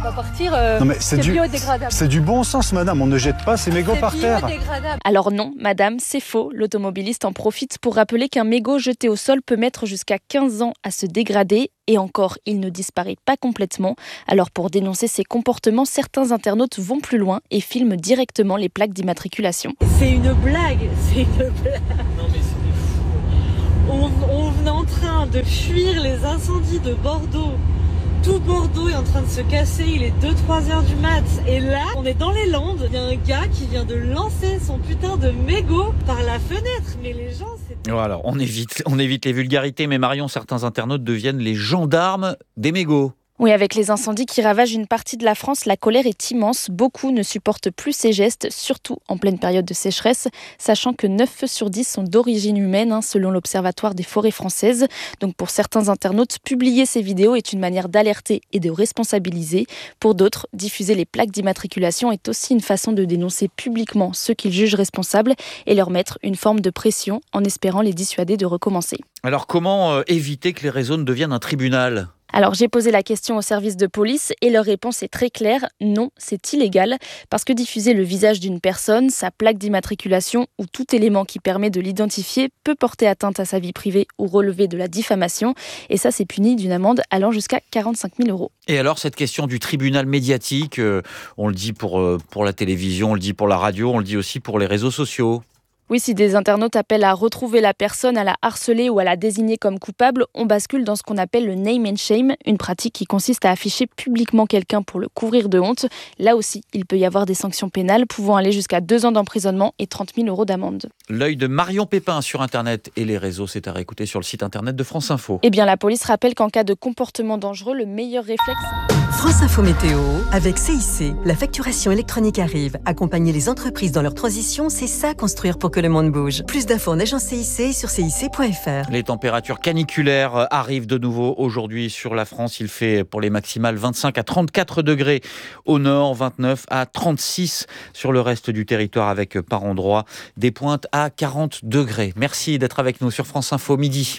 va partir. Euh, non mais c'est, c'est du, biodégradable. C'est du bon sens, madame. On ne jette pas ces mégots c'est par terre. Alors non, madame, c'est faux. L'automobiliste en profite pour rappeler qu'un mégot jeté au sol peut mettre jusqu'à quinze ans à se dégrader. Et encore, il ne disparaît pas complètement. Alors pour dénoncer ces comportements, certains internautes vont plus loin et filment directement les plaques d'immatriculation. C'est une blague, c'est une blague. Non mais c'est des fous. On, on est en train de fuir les incendies de Bordeaux. Tout Bordeaux est en train de se casser, il est deux trois heures du mat. Et là, on est dans les Landes, il y a un gars qui vient de lancer son putain de mégot par la fenêtre. Mais les gens, c'est... Voilà, on évite, on évite les vulgarités, mais Marion, certains internautes deviennent les gendarmes des mégots. Oui, avec les incendies qui ravagent une partie de la France, la colère est immense. Beaucoup ne supportent plus ces gestes, surtout en pleine période de sécheresse, sachant que neuf feux sur dix sont d'origine humaine, hein, selon l'Observatoire des forêts françaises. Donc pour certains internautes, publier ces vidéos est une manière d'alerter et de responsabiliser. Pour d'autres, diffuser les plaques d'immatriculation est aussi une façon de dénoncer publiquement ceux qu'ils jugent responsables et leur mettre une forme de pression en espérant les dissuader de recommencer. Alors comment euh, éviter que les réseaux ne deviennent un tribunal ? Alors j'ai posé la question au service de police et leur réponse est très claire, non, c'est illégal, parce que diffuser le visage d'une personne, sa plaque d'immatriculation ou tout élément qui permet de l'identifier peut porter atteinte à sa vie privée ou relever de la diffamation, et ça c'est puni d'une amende allant jusqu'à quarante-cinq mille euros. Et alors cette question du tribunal médiatique, euh, on le dit pour, euh, pour la télévision, on le dit pour la radio, on le dit aussi pour les réseaux sociaux. Oui, si des internautes appellent à retrouver la personne, à la harceler ou à la désigner comme coupable, on bascule dans ce qu'on appelle le name and shame, une pratique qui consiste à afficher publiquement quelqu'un pour le couvrir de honte. Là aussi, il peut y avoir des sanctions pénales pouvant aller jusqu'à deux ans d'emprisonnement et trente mille euros d'amende. L'œil de Marion Pépin sur Internet et les réseaux, c'est à réécouter sur le site Internet de France Info. Eh bien, la police rappelle qu'en cas de comportement dangereux, le meilleur réflexe... France Info Météo, avec C I C, la facturation électronique arrive. Accompagner les entreprises dans leur transition, c'est ça construire pour que le monde bouge. Plus d'infos en agence C I C sur C I C point F R. Les températures caniculaires arrivent de nouveau aujourd'hui sur la France. Il fait pour les maximales vingt-cinq à trente-quatre degrés au nord, vingt-neuf à trente-six sur le reste du territoire avec par endroits des pointes à quarante degrés. Merci d'être avec nous sur France Info midi.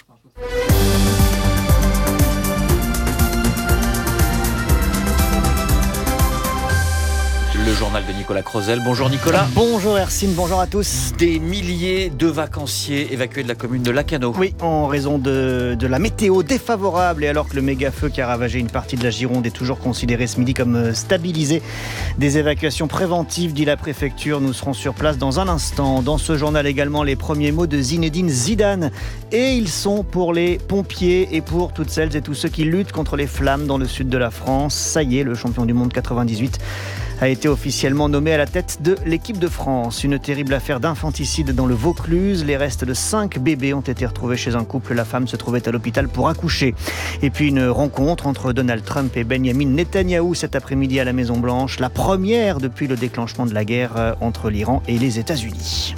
Le journal de Nicolas Crozel. Bonjour Nicolas. Bonjour Hercine, bonjour à tous. Des milliers de vacanciers évacués de la commune de Lacanau. Oui, en raison de, de la météo défavorable et alors que le méga-feu qui a ravagé une partie de la Gironde est toujours considéré ce midi comme stabilisé. Des évacuations préventives, dit la préfecture. Nous serons sur place dans un instant. Dans ce journal également, les premiers mots de Zinedine Zidane. Et ils sont pour les pompiers et pour toutes celles et tous ceux qui luttent contre les flammes dans le sud de la France. Ça y est, le champion du monde quatre-vingt-dix-huit a été officiellement nommé à la tête de l'équipe de France. Une terrible affaire d'infanticide dans le Vaucluse. Les restes de cinq bébés ont été retrouvés chez un couple. La femme se trouvait à l'hôpital pour accoucher. Et puis une rencontre entre Donald Trump et Benjamin Netanyahou cet après-midi à la Maison-Blanche. La première depuis le déclenchement de la guerre entre l'Iran et les États-Unis.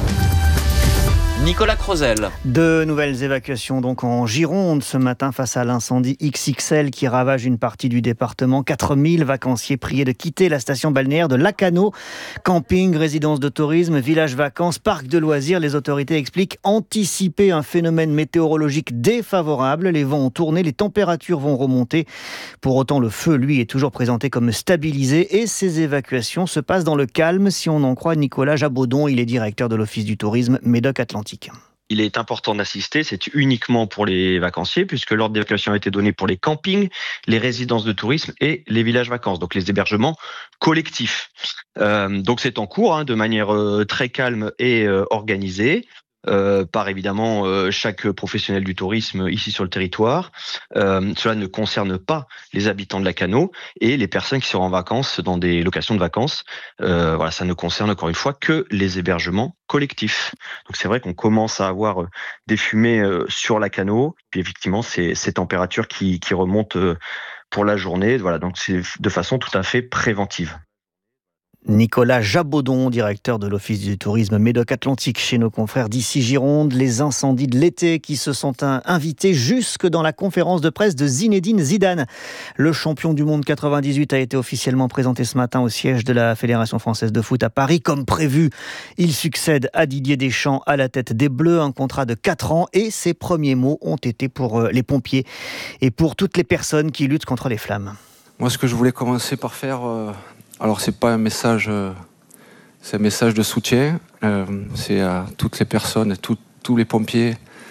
Nicolas Crozel. De nouvelles évacuations donc en Gironde ce matin face à l'incendie X X L qui ravage une partie du département. quatre mille vacanciers priés de quitter la station balnéaire de Lacanau. Camping, résidence de tourisme, village vacances, parc de loisirs. Les autorités expliquent anticiper un phénomène météorologique défavorable. Les vents ont tourné, les températures vont remonter. Pour autant, le feu, lui, est toujours présenté comme stabilisé et ces évacuations se passent dans le calme si on en croit Nicolas Jabaudon. Il est directeur de l'Office du tourisme Médoc-Atlantique. Il est important d'assister, c'est uniquement pour les vacanciers, puisque l'ordre d'évacuation a été donné pour les campings, les résidences de tourisme et les villages vacances, donc les hébergements collectifs. Euh, donc c'est en cours, hein, de manière euh, très calme et euh, organisée. Euh, par évidemment euh, chaque professionnel du tourisme ici sur le territoire. Euh, cela ne concerne pas les habitants de Lacanau et les personnes qui seront en vacances dans des locations de vacances. Euh, voilà, ça ne concerne encore une fois que les hébergements collectifs. Donc c'est vrai qu'on commence à avoir euh, des fumées euh, sur Lacanau, puis effectivement c'est ces températures qui, qui remontent euh, pour la journée. Voilà, donc c'est de façon tout à fait préventive. Nicolas Jabaudon, directeur de l'Office du tourisme Médoc-Atlantique chez nos confrères d'ici Gironde. Les incendies de l'été qui se sont invités jusque dans la conférence de presse de Zinedine Zidane. Le champion du monde quatre-vingt-dix-huit a été officiellement présenté ce matin au siège de la Fédération française de foot à Paris. Comme prévu, il succède à Didier Deschamps à la tête des Bleus, un contrat de quatre ans et ses premiers mots ont été pour les pompiers et pour toutes les personnes qui luttent contre les flammes. Moi, ce que je voulais commencer par faire, euh, alors c'est pas un message, euh, c'est un message de soutien. Euh, c'est à toutes les personnes, tout, tous les pompiers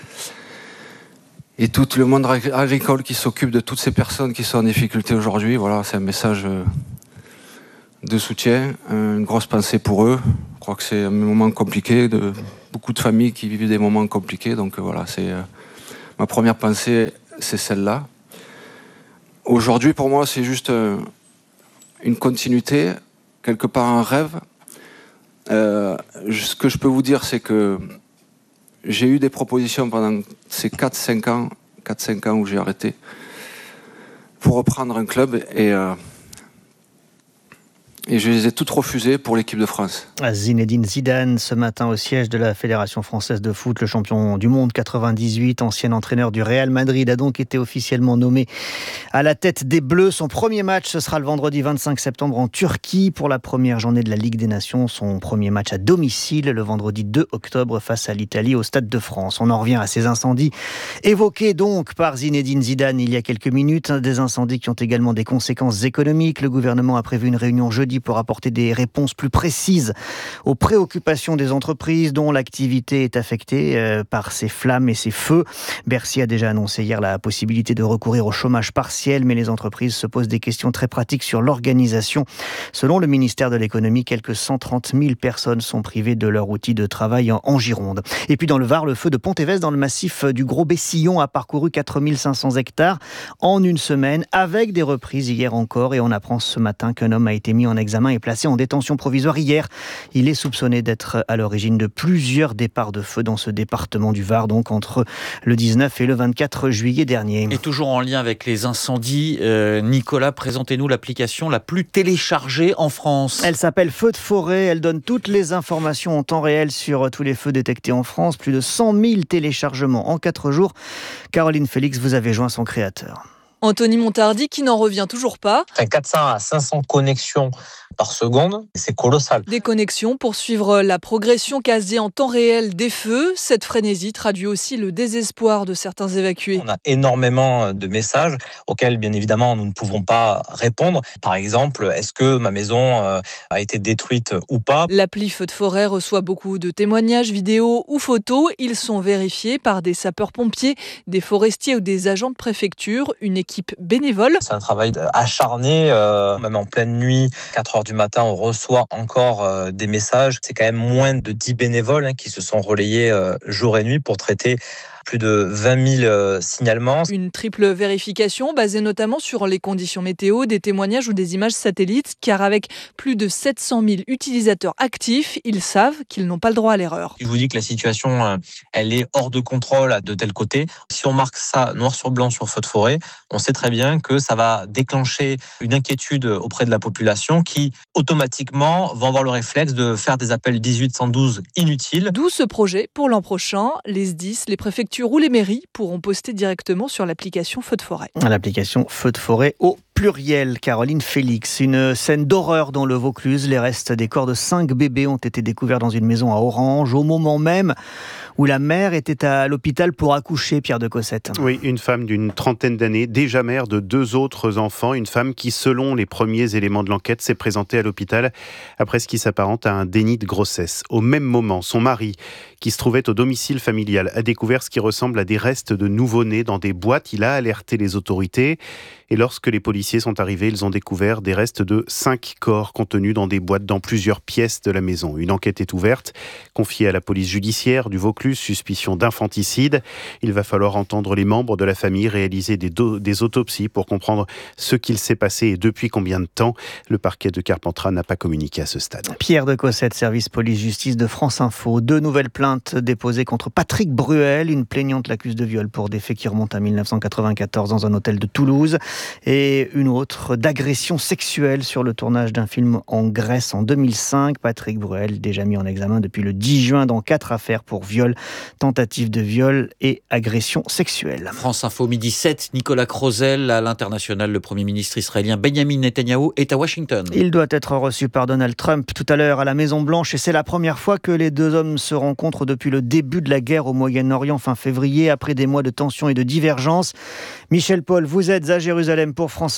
et tout le monde agricole qui s'occupe de toutes ces personnes qui sont en difficulté aujourd'hui. Voilà, c'est un message euh, de soutien, une grosse pensée pour eux. Je crois que c'est un moment compliqué, de beaucoup de familles qui vivent des moments compliqués. Donc euh, voilà, c'est euh, ma première pensée, c'est celle-là. Aujourd'hui, pour moi, c'est juste euh, une continuité, quelque part un rêve. Euh, ce que je peux vous dire, c'est que j'ai eu des propositions pendant ces quatre cinq ans, quatre cinq ans où j'ai arrêté, pour reprendre un club et... Euh, Et je les ai toutes refusées pour l'équipe de France. Zinedine Zidane, ce matin au siège de la Fédération française de foot, le champion du monde quatre-vingt-dix-huit, ancien entraîneur du Real Madrid, a donc été officiellement nommé à la tête des Bleus. Son premier match, ce sera le vendredi vingt-cinq septembre en Turquie pour la première journée de la Ligue des Nations. Son premier match à domicile, le vendredi deux octobre face à l'Italie au Stade de France. On en revient à ces incendies évoqués donc par Zinedine Zidane il y a quelques minutes. Des incendies qui ont également des conséquences économiques. Le gouvernement a prévu une réunion jeudi pour apporter des réponses plus précises aux préoccupations des entreprises dont l'activité est affectée euh, par ces flammes et ces feux. Bercy a déjà annoncé hier la possibilité de recourir au chômage partiel, mais les entreprises se posent des questions très pratiques sur l'organisation. Selon le ministère de l'économie, quelques cent trente mille personnes sont privées de leur outil de travail en, en Gironde. Et puis dans le Var, le feu de Pont-Évès dans le massif du Gros-Bessillon a parcouru quatre mille cinq cents hectares en une semaine, avec des reprises hier encore. Et on apprend ce matin qu'un homme a été mis en examen et placé en détention provisoire hier. Il est soupçonné d'être à l'origine de plusieurs départs de feu dans ce département du Var, donc entre le dix-neuf et le vingt-quatre juillet dernier. Et toujours en lien avec les incendies, euh, Nicolas, présentez-nous l'application la plus téléchargée en France. Elle s'appelle Feux de forêt. Elle donne toutes les informations en temps réel sur tous les feux détectés en France. Plus de cent mille téléchargements en quatre jours. Caroline Félix, vous avez joint son créateur. Anthony Montardi qui n'en revient toujours pas. quatre cents à cinq cents connexions par seconde, c'est colossal. Des connexions pour suivre la progression quasi en temps réel des feux. Cette frénésie traduit aussi le désespoir de certains évacués. On a énormément de messages auxquels, bien évidemment, nous ne pouvons pas répondre. Par exemple, est-ce que ma maison a été détruite ou pas ? L'appli Feux de forêt reçoit beaucoup de témoignages, vidéos ou photos. Ils sont vérifiés par des sapeurs-pompiers, des forestiers ou des agents de préfecture, une équipe bénévole. C'est un travail acharné, euh, même en pleine nuit, quatre heures du matin, on reçoit encore euh, des messages. C'est quand même moins de dix bénévoles hein, qui se sont relayés euh, jour et nuit pour traiter plus de vingt mille euh, signalements. Une triple vérification basée notamment sur les conditions météo, des témoignages ou des images satellites, car avec plus de sept cent mille utilisateurs actifs, ils savent qu'ils n'ont pas le droit à l'erreur. Je vous dis que la situation, euh, elle est hors de contrôle de tel côté. Si on marque ça noir sur blanc sur feu de forêt, on sait très bien que ça va déclencher une inquiétude auprès de la population qui, automatiquement, vont avoir le réflexe de faire des appels dix-huit cent douze inutiles. D'où ce projet pour l'an prochain. Les S D I S, les préfectures ou les mairies pourront poster directement sur l'application Feux de forêt. L'application Feux de forêt au pluriel. Caroline Félix, une scène d'horreur dans le Vaucluse. Les restes des corps de cinq bébés ont été découverts dans une maison à Orange, au moment même où la mère était à l'hôpital pour accoucher, Pierre de Cossette. Oui, une femme d'une trentaine d'années, déjà mère de deux autres enfants. Une femme qui, selon les premiers éléments de l'enquête, s'est présentée à l'hôpital après ce qui s'apparente à un déni de grossesse. Au même moment, son mari, qui se trouvait au domicile familial, a découvert ce qui ressemble à des restes de nouveau-nés dans des boîtes. Il a alerté les autorités. Et lorsque les policiers sont arrivés, ils ont découvert des restes de cinq corps contenus dans des boîtes dans plusieurs pièces de la maison. Une enquête est ouverte, confiée à la police judiciaire du Vaucluse, suspicion d'infanticide. Il va falloir entendre les membres de la famille, réaliser des, do- des autopsies pour comprendre ce qu'il s'est passé et depuis combien de temps. Le parquet de Carpentras n'a pas communiqué à ce stade. Pierre de Cossette, service police-justice de France Info. Deux nouvelles plaintes déposées contre Patrick Bruel. Une plaignante l'accuse de viol pour des faits qui remontent à dix-neuf cent quatre-vingt-quatorze dans un hôtel de Toulouse. Et une autre d'agression sexuelle sur le tournage d'un film en Grèce en deux mille cinq. Patrick Bruel, déjà mis en examen depuis le dix juin dans quatre affaires pour viol, tentative de viol et agression sexuelle. France Info, midi sept, Nicolas Crozel, à l'international, le Premier ministre israélien Benjamin Netanyahou est à Washington. Il doit être reçu par Donald Trump tout à l'heure à la Maison-Blanche et c'est la première fois que les deux hommes se rencontrent depuis le début de la guerre au Moyen-Orient fin février, après des mois de tensions et de divergences. Michel Paul, vous êtes à Jérusalem pour France Info.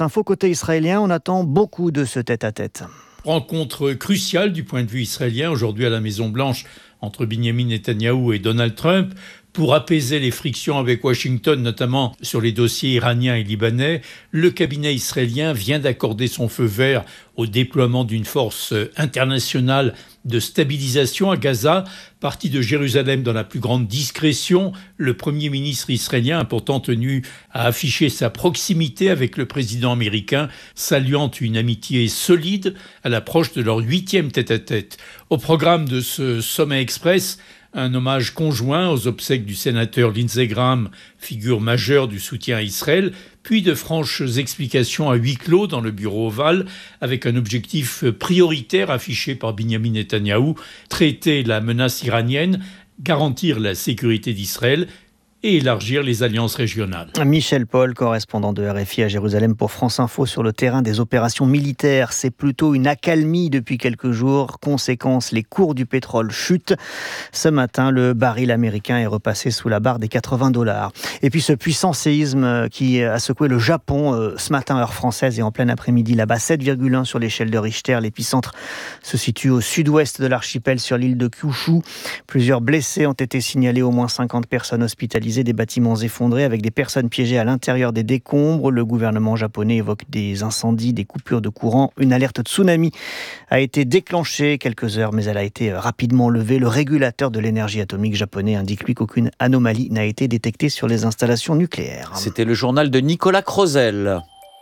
Info. Côté israélien, on attend beaucoup de ce tête-à-tête. Rencontre cruciale du point de vue israélien aujourd'hui à la Maison-Blanche entre Benjamin Netanyahou et Donald Trump. Pour apaiser les frictions avec Washington, notamment sur les dossiers iraniens et libanais, le cabinet israélien vient d'accorder son feu vert au déploiement d'une force internationale de stabilisation à Gaza, partie de Jérusalem dans la plus grande discrétion. Le Premier ministre israélien a pourtant tenu à afficher sa proximité avec le président américain, saluant une amitié solide à l'approche de leur huitième tête-à-tête. Au programme de ce sommet express, un hommage conjoint aux obsèques du sénateur Lindsey Graham, figure majeure du soutien à Israël, puis de franches explications à huis clos dans le bureau ovale, avec un objectif prioritaire affiché par Benjamin Netanyahou, traiter la menace iranienne, garantir la sécurité d'Israël et élargir les alliances régionales. Michel Paul, correspondant de R F I à Jérusalem pour France Info sur le terrain des opérations militaires. C'est plutôt une accalmie depuis quelques jours. Conséquence, les cours du pétrole chutent. Ce matin, le baril américain est repassé sous la barre des quatre-vingts dollars. Et puis ce puissant séisme qui a secoué le Japon ce matin, heure française, et en plein après-midi là-bas, sept virgule un sur l'échelle de Richter. L'épicentre se situe au sud-ouest de l'archipel sur l'île de Kyushu. Plusieurs blessés ont été signalés, au moins cinquante personnes hospitalisées. Des bâtiments effondrés avec des personnes piégées à l'intérieur des décombres. Le gouvernement japonais évoque des incendies, des coupures de courant. Une alerte tsunami a été déclenchée quelques heures, mais elle a été rapidement levée. Le régulateur de l'énergie atomique japonais indique lui qu'aucune anomalie n'a été détectée sur les installations nucléaires. C'était le journal de Nicolas Crozel.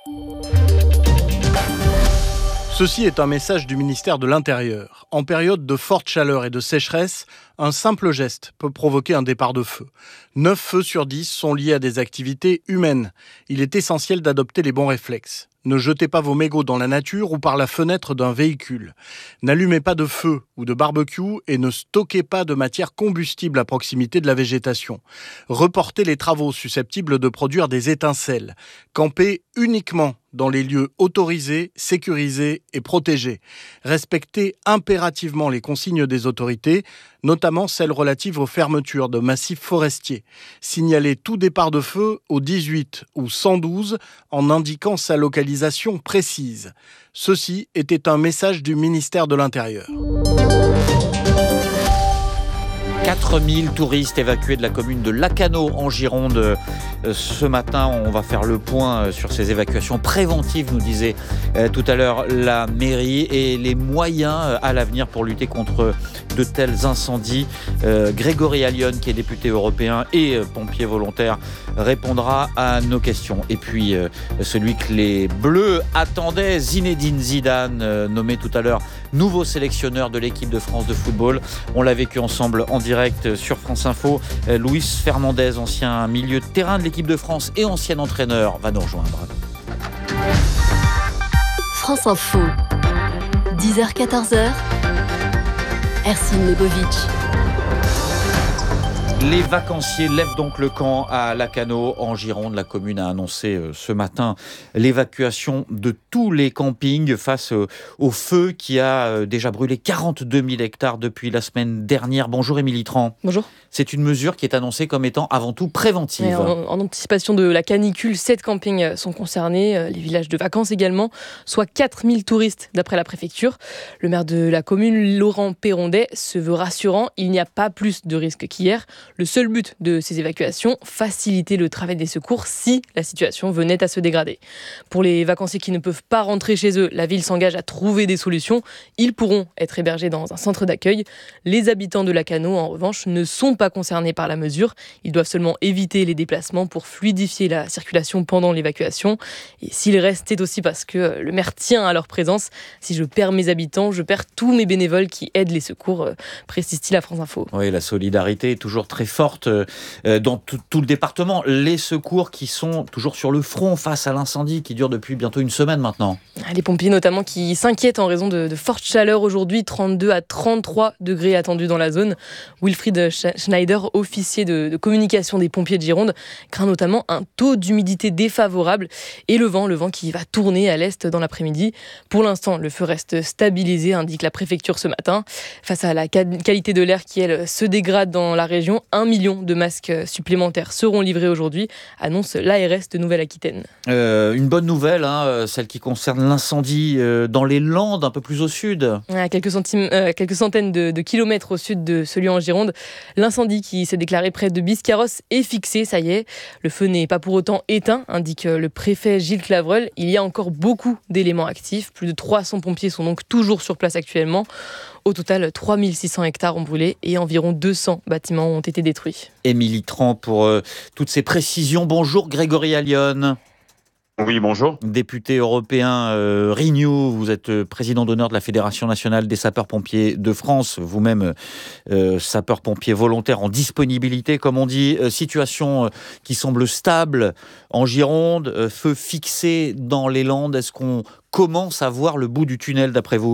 Ceci est un message du ministère de l'Intérieur. En période de forte chaleur et de sécheresse, un simple geste peut provoquer un départ de feu. neuf feux sur dix sont liés à des activités humaines. Il est essentiel d'adopter les bons réflexes. Ne jetez pas vos mégots dans la nature ou par la fenêtre d'un véhicule. N'allumez pas de feu ou de barbecue et ne stockez pas de matière combustible à proximité de la végétation. Reportez les travaux susceptibles de produire des étincelles. Campez uniquement dans les lieux autorisés, sécurisés et protégés. Respectez impérativement les consignes des autorités, notamment celles relatives aux fermetures de massifs forestiers. Signalez tout départ de feu au dix-huit ou cent douze en indiquant sa localisation précise. Ceci était un message du ministère de l'Intérieur. quatre mille touristes évacués de la commune de Lacanau en Gironde. Ce matin, on va faire le point sur ces évacuations préventives, nous disait tout à l'heure la mairie, et les moyens à l'avenir pour lutter contre de tels incendies. Grégory Allion, qui est député européen et pompier volontaire, répondra à nos questions. Et puis, celui que les Bleus attendaient, Zinedine Zidane, nommé tout à l'heure nouveau sélectionneur de l'équipe de France de football. On l'a vécu ensemble en direct sur France Info. Luis Fernandez, ancien milieu de terrain de l'équipe de France et ancien entraîneur, va nous rejoindre. France Info, dix heures quatorze heures, Ercine Lebovic. Les vacanciers lèvent donc le camp à Lacanau en Gironde. La commune a annoncé ce matin l'évacuation de tous les campings face au feu qui a déjà brûlé quarante-deux mille hectares depuis la semaine dernière. Bonjour Émilie Tran. Bonjour. C'est une mesure qui est annoncée comme étant avant tout préventive. En, en anticipation de la canicule, sept campings sont concernés, les villages de vacances également, soit quatre mille touristes d'après la préfecture. Le maire de la commune, Laurent Perrondet, se veut rassurant. Il n'y a pas plus de risques qu'hier. Le seul but de ces évacuations, faciliter le travail des secours si la situation venait à se dégrader. Pour les vacanciers qui ne peuvent pas rentrer chez eux, la ville s'engage à trouver des solutions. Ils pourront être hébergés dans un centre d'accueil. Les habitants de Lacanau, en revanche, ne sont pas concernés par la mesure. Ils doivent seulement éviter les déplacements pour fluidifier la circulation pendant l'évacuation. Et s'ils restent, c'est aussi parce que le maire tient à leur présence. Si je perds mes habitants, je perds tous mes bénévoles qui aident les secours, précise-t-il à France Info. Oui, la solidarité est toujours très forte dans tout, tout le département. Les secours qui sont toujours sur le front face à l'incendie qui dure depuis bientôt une semaine maintenant. Les pompiers notamment qui s'inquiètent en raison de, de fortes chaleurs aujourd'hui, trente-deux à trente-trois degrés attendus dans la zone. Wilfried Schneider, officier de, de communication des pompiers de Gironde, craint notamment un taux d'humidité défavorable et le vent, le vent qui va tourner à l'est dans l'après-midi. Pour l'instant, le feu reste stabilisé, indique la préfecture ce matin. Face à la qualité de l'air qui, elle, se dégrade dans la région, un million de masques supplémentaires seront livrés aujourd'hui, annonce l'A R S de Nouvelle-Aquitaine. Euh, une bonne nouvelle, hein, celle qui concerne l'incendie dans les Landes, un peu plus au sud. À quelques, centim- euh, quelques centaines de, de kilomètres au sud de celui en Gironde, l'incendie qui s'est déclaré près de Biscarrosse est fixé, ça y est. Le feu n'est pas pour autant éteint, indique le préfet Gilles Clavreul. Il y a encore beaucoup d'éléments actifs. Plus de trois cents pompiers sont donc toujours sur place actuellement. Au total, trois mille six cents hectares ont brûlé et environ deux cents bâtiments ont été détruits. Émilie Tran pour euh, toutes ces précisions. Bonjour Grégory Allione. Oui, bonjour. Député européen euh, Renew, vous êtes euh, président d'honneur de la Fédération nationale des sapeurs-pompiers de France, vous-même euh, sapeur-pompier volontaire en disponibilité, comme on dit. Euh, situation euh, qui semble stable en Gironde, euh, feu fixé dans les Landes. Est-ce qu'on commence à voir le bout du tunnel d'après vous ?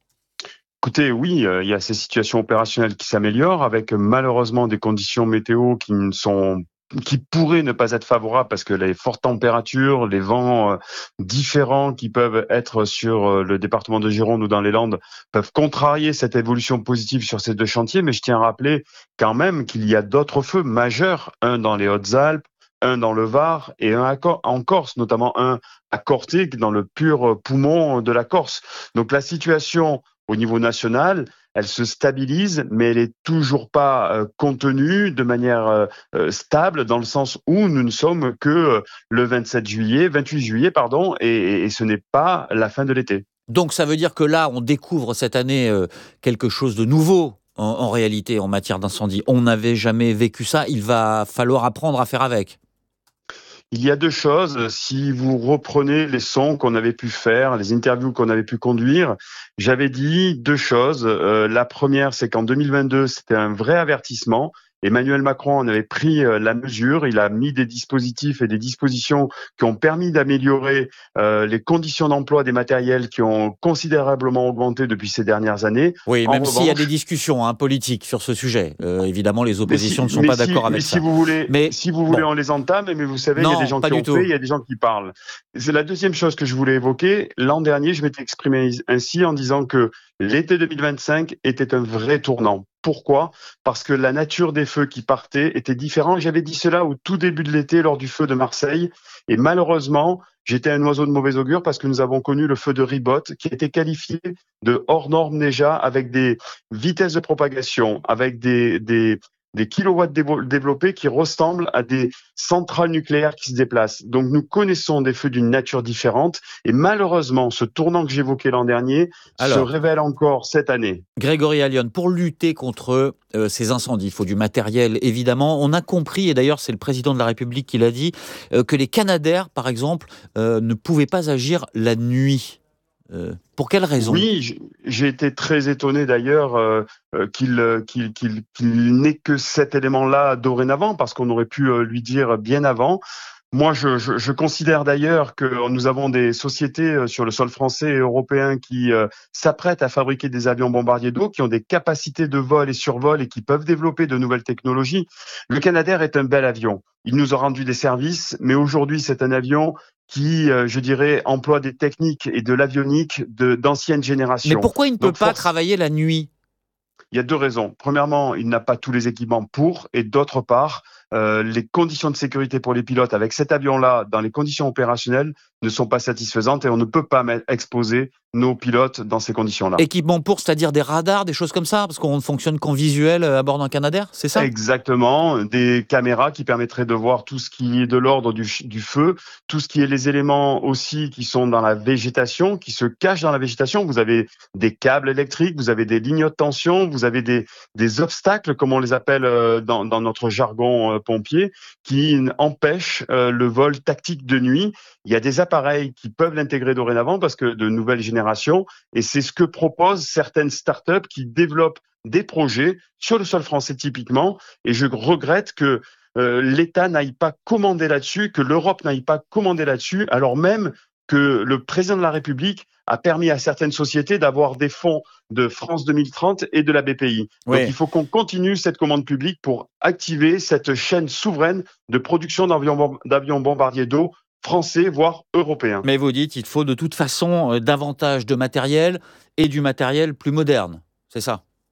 Écoutez, oui, euh, il y a ces situations opérationnelles qui s'améliorent avec malheureusement des conditions météo qui ne sont qui pourraient ne pas être favorables parce que les fortes températures, les vents euh, différents qui peuvent être sur euh, le département de Gironde ou dans les Landes peuvent contrarier cette évolution positive sur ces deux chantiers. Mais je tiens à rappeler quand même qu'il y a d'autres feux majeurs, un dans les Hautes-Alpes, un dans le Var et un en Corse, notamment un à Corté, dans le pur poumon de la Corse. Donc la situation au niveau national, elle se stabilise, mais elle est toujours pas euh, contenue de manière euh, stable, dans le sens où nous ne sommes que euh, le vingt-sept juillet, vingt-huit juillet, pardon, et, et ce n'est pas la fin de l'été. Donc ça veut dire que là, on découvre cette année euh, quelque chose de nouveau en, en réalité en matière d'incendie. On n'avait jamais vécu ça, il va falloir apprendre à faire avec. Il y a deux choses. Si vous reprenez les sons qu'on avait pu faire, les interviews qu'on avait pu conduire, j'avais dit deux choses. Euh, la première, c'est qu'en deux mille vingt-deux, c'était un vrai avertissement. Emmanuel Macron en avait pris euh, la mesure. Il a mis des dispositifs et des dispositions qui ont permis d'améliorer euh, les conditions d'emploi des matériels qui ont considérablement augmenté depuis ces dernières années. Oui, en même revanche, s'il y a des discussions hein, politiques sur ce sujet. Euh, évidemment, les oppositions si, ne sont pas si, d'accord avec mais ça. Si vous voulez, mais si vous voulez, bon. on les entame, mais vous savez, non, il y a des gens qui ont tout. fait, il y a des gens qui parlent. C'est la deuxième chose que je voulais évoquer. L'an dernier, je m'étais exprimé ainsi en disant que l'été deux mille vingt-cinq était un vrai tournant. Pourquoi ? Parce que la nature des feux qui partaient était différente. J'avais dit cela au tout début de l'été lors du feu de Marseille. Et malheureusement, j'étais un oiseau de mauvais augure parce que nous avons connu le feu de Ribot qui a été qualifié de hors norme déjà avec des vitesses de propagation, avec des, des, des kilowatts développés qui ressemblent à des centrales nucléaires qui se déplacent. Donc nous connaissons des feux d'une nature différente et malheureusement, ce tournant que j'évoquais l'an dernier Alors, se révèle encore cette année. Grégory Allione, pour lutter contre euh, ces incendies, il faut du matériel évidemment. On a compris, et d'ailleurs c'est le président de la République qui l'a dit, euh, que les Canadair, par exemple, euh, ne pouvaient pas agir la nuit. Euh, pour quelle raison ? Oui, j'ai été très étonné d'ailleurs euh, qu'il, qu'il, qu'il, qu'il n'ait que cet élément-là dorénavant, parce qu'on aurait pu euh, lui dire bien avant. Moi, je, je, je considère d'ailleurs que nous avons des sociétés sur le sol français et européen qui euh, s'apprêtent à fabriquer des avions bombardiers d'eau, qui ont des capacités de vol et survol et qui peuvent développer de nouvelles technologies. Le Canadair est un bel avion. Il nous a rendu des services, mais aujourd'hui, c'est un avion qui, euh, je dirais, emploie des techniques et de l'avionique de, d'anciennes générations. Mais pourquoi il ne peut Donc, pas force... travailler la nuit ? Il y a deux raisons. Premièrement, il n'a pas tous les équipements pour, et d'autre part, euh, les conditions de sécurité pour les pilotes avec cet avion-là, dans les conditions opérationnelles, ne sont pas satisfaisantes et on ne peut pas exposer nos pilotes dans ces conditions-là. Équipement pour, c'est-à-dire des radars, des choses comme ça, parce qu'on ne fonctionne qu'en visuel à bord d'un Canadair, c'est ça ? Exactement, des caméras qui permettraient de voir tout ce qui est de l'ordre du, du feu, tout ce qui est les éléments aussi qui sont dans la végétation, qui se cachent dans la végétation. Vous avez des câbles électriques, vous avez des lignes de tension, vous avez des, des obstacles, comme on les appelle dans, dans notre jargon pompier, qui empêchent le vol tactique de nuit. Il y a des appareils qui peuvent l'intégrer dorénavant parce que de nouvelles générations, et c'est ce que proposent certaines startups qui développent des projets sur le sol français typiquement, et je regrette que euh, l'État n'aille pas commander là-dessus, que l'Europe n'aille pas commander là-dessus, alors même que le président de la République a permis à certaines sociétés d'avoir des fonds de France deux mille trente et de la B P I. Oui. Donc il faut qu'on continue cette commande publique pour activer cette chaîne souveraine de production d'avions, d'avions bombardiers d'eau français, voire européens. Mais vous dites qu'il faut de toute façon euh, davantage de matériel et du matériel plus moderne, c'est ça ?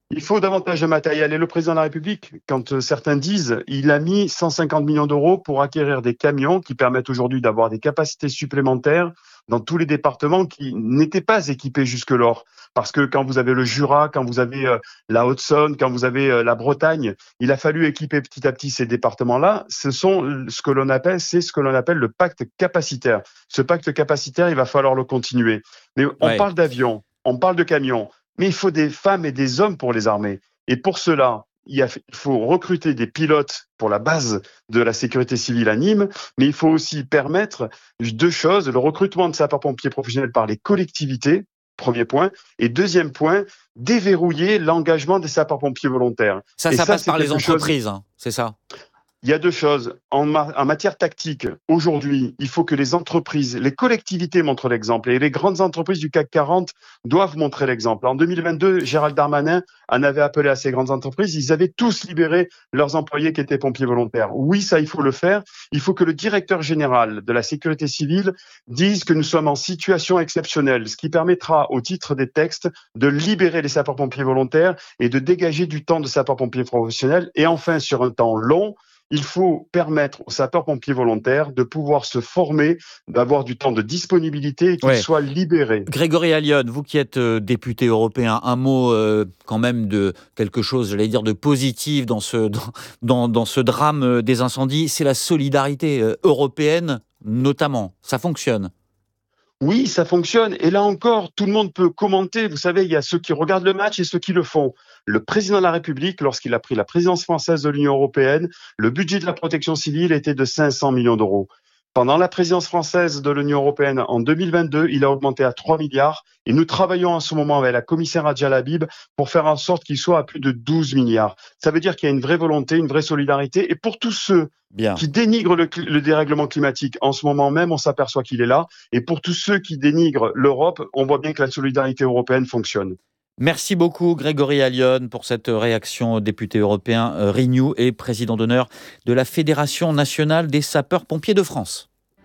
Il faut davantage de matériel. Et le président de la République, quand certains disent, il a mis cent cinquante millions d'euros pour acquérir des camions qui permettent aujourd'hui d'avoir des capacités supplémentaires dans tous les départements qui n'étaient pas équipés jusque-lors. Parce que quand vous avez le Jura, quand vous avez euh, la Haute-Saône, quand vous avez euh, la Bretagne, il a fallu équiper petit à petit ces départements-là. Ce sont ce que l'on appelle, c'est ce que l'on appelle le pacte capacitaire. Ce pacte capacitaire, il va falloir le continuer. Mais on ouais. parle d'avions, on parle de camions, mais il faut des femmes et des hommes pour les armer. Et pour cela, il faut recruter des pilotes pour la base de la sécurité civile à Nîmes, mais il faut aussi permettre deux choses, le recrutement de sapeurs-pompiers professionnels par les collectivités, premier point, et deuxième point, déverrouiller l'engagement des sapeurs-pompiers volontaires. Ça, et ça, ça passe par les entreprises, chose... hein, c'est ça? Il y a deux choses. En, ma- en matière tactique, aujourd'hui, il faut que les entreprises, les collectivités montrent l'exemple et les grandes entreprises du C A C quarante doivent montrer l'exemple. En deux mille vingt-deux, Gérald Darmanin en avait appelé à ces grandes entreprises. Ils avaient tous libéré leurs employés qui étaient pompiers volontaires. Oui, ça, il faut le faire. Il faut que le directeur général de la sécurité civile dise que nous sommes en situation exceptionnelle, ce qui permettra, au titre des textes, de libérer les sapeurs-pompiers volontaires et de dégager du temps de sapeurs-pompiers professionnels. Et enfin, sur un temps long, il faut permettre aux sapeurs-pompiers volontaires de pouvoir se former, d'avoir du temps de disponibilité et qu'ils ouais. soient libérés. Grégory Allione, vous qui êtes euh, député européen, un mot euh, quand même de quelque chose, j'allais dire, de positif dans ce, dans, dans, dans ce drame euh, des incendies, c'est la solidarité euh, européenne notamment. Ça fonctionne. Oui, ça fonctionne. Et là encore, tout le monde peut commenter. Vous savez, il y a ceux qui regardent le match et ceux qui le font. Le président de la République, lorsqu'il a pris la présidence française de l'Union européenne, le budget de la protection civile était de cinq cents millions d'euros. Pendant la présidence française de l'Union européenne en deux mille vingt-deux, il a augmenté à trois milliards et nous travaillons en ce moment avec la commissaire Adja Habib pour faire en sorte qu'il soit à plus de douze milliards. Ça veut dire qu'il y a une vraie volonté, une vraie solidarité et pour tous ceux Bien. qui dénigrent le, le dérèglement climatique, en ce moment même, on s'aperçoit qu'il est là et pour tous ceux qui dénigrent l'Europe, on voit bien que la solidarité européenne fonctionne. Merci beaucoup Grégory Allione pour cette réaction, député européen euh, Renew et président d'honneur de la Fédération nationale des sapeurs-pompiers de France.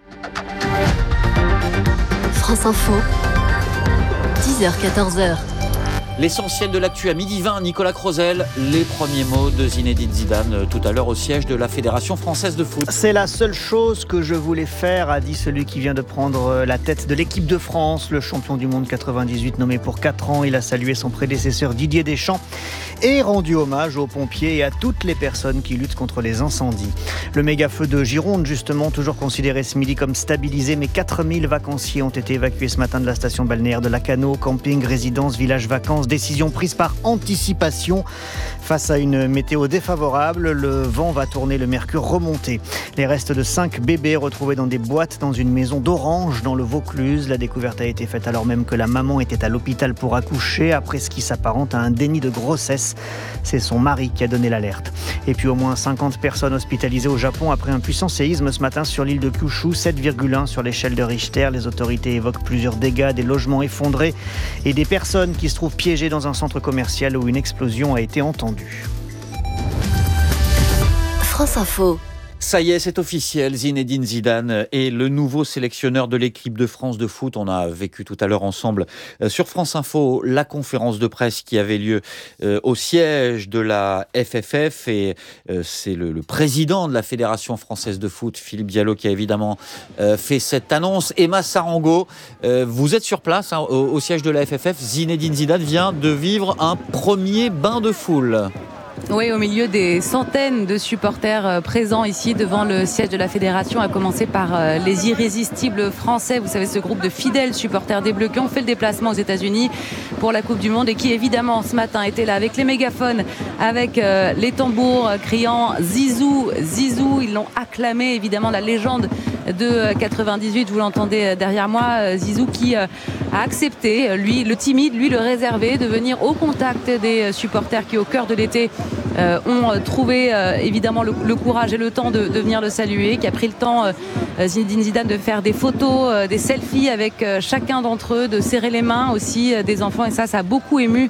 France Info, dix heures quatorze heures. L'essentiel de l'actu à midi vingt, Nicolas Crozel, les premiers mots de Zinedine Zidane tout à l'heure au siège de la Fédération française de foot. C'est la seule chose que je voulais faire, a dit celui qui vient de prendre la tête de l'équipe de France, le champion du monde quatre-vingt-dix-huit nommé pour quatre ans. Il a salué son prédécesseur Didier Deschamps et rendu hommage aux pompiers et à toutes les personnes qui luttent contre les incendies. Le méga-feu de Gironde, justement, toujours considéré ce midi comme stabilisé, mais quatre mille vacanciers ont été évacués ce matin de la station balnéaire de Lacanau, camping, résidence, village vacances. Décision prise par anticipation face à une météo défavorable. Le vent va tourner, le mercure remonter. Les restes de cinq bébés retrouvés dans des boîtes dans une maison d'Orange dans le Vaucluse. La découverte a été faite alors même que la maman était à l'hôpital pour accoucher après ce qui s'apparente à un déni de grossesse. C'est son mari qui a donné l'alerte. Et puis au moins cinquante personnes hospitalisées au Japon après un puissant séisme ce matin sur l'île de Kyushu, sept virgule un sur l'échelle de Richter. Les autorités évoquent plusieurs dégâts, des logements effondrés et des personnes qui se trouvent piégées dans un centre commercial où une explosion a été entendue. France Info. Ça y est, c'est officiel, Zinedine Zidane est le nouveau sélectionneur de l'équipe de France de foot. On a vécu tout à l'heure ensemble euh, sur France Info la conférence de presse qui avait lieu euh, au siège de la F F F et euh, c'est le, le président de la Fédération française de foot, Philippe Diallo, qui a évidemment euh, fait cette annonce. Emma Sarango, euh, vous êtes sur place hein, au, au siège de la F F F. Zinedine Zidane vient de vivre un premier bain de foule. Oui, au milieu des centaines de supporters présents ici devant le siège de la Fédération, à commencer par les irrésistibles français. Vous savez, ce groupe de fidèles supporters des Bleus qui ont fait le déplacement aux États-Unis pour la Coupe du Monde et qui, évidemment, ce matin étaient là avec les mégaphones, avec les tambours criant Zizou, Zizou. Ils l'ont acclamé, évidemment, la légende de quatre-vingt-dix-huit, vous l'entendez derrière moi, Zizou qui a accepté, lui le timide, lui le réservé, de venir au contact des supporters qui au cœur de l'été euh, ont trouvé euh, évidemment le, le courage et le temps de, de venir le saluer, qui a pris le temps, euh, Zinedine Zidane, de faire des photos, euh, des selfies avec euh, chacun d'entre eux, de serrer les mains aussi euh, des enfants, et ça, ça a beaucoup ému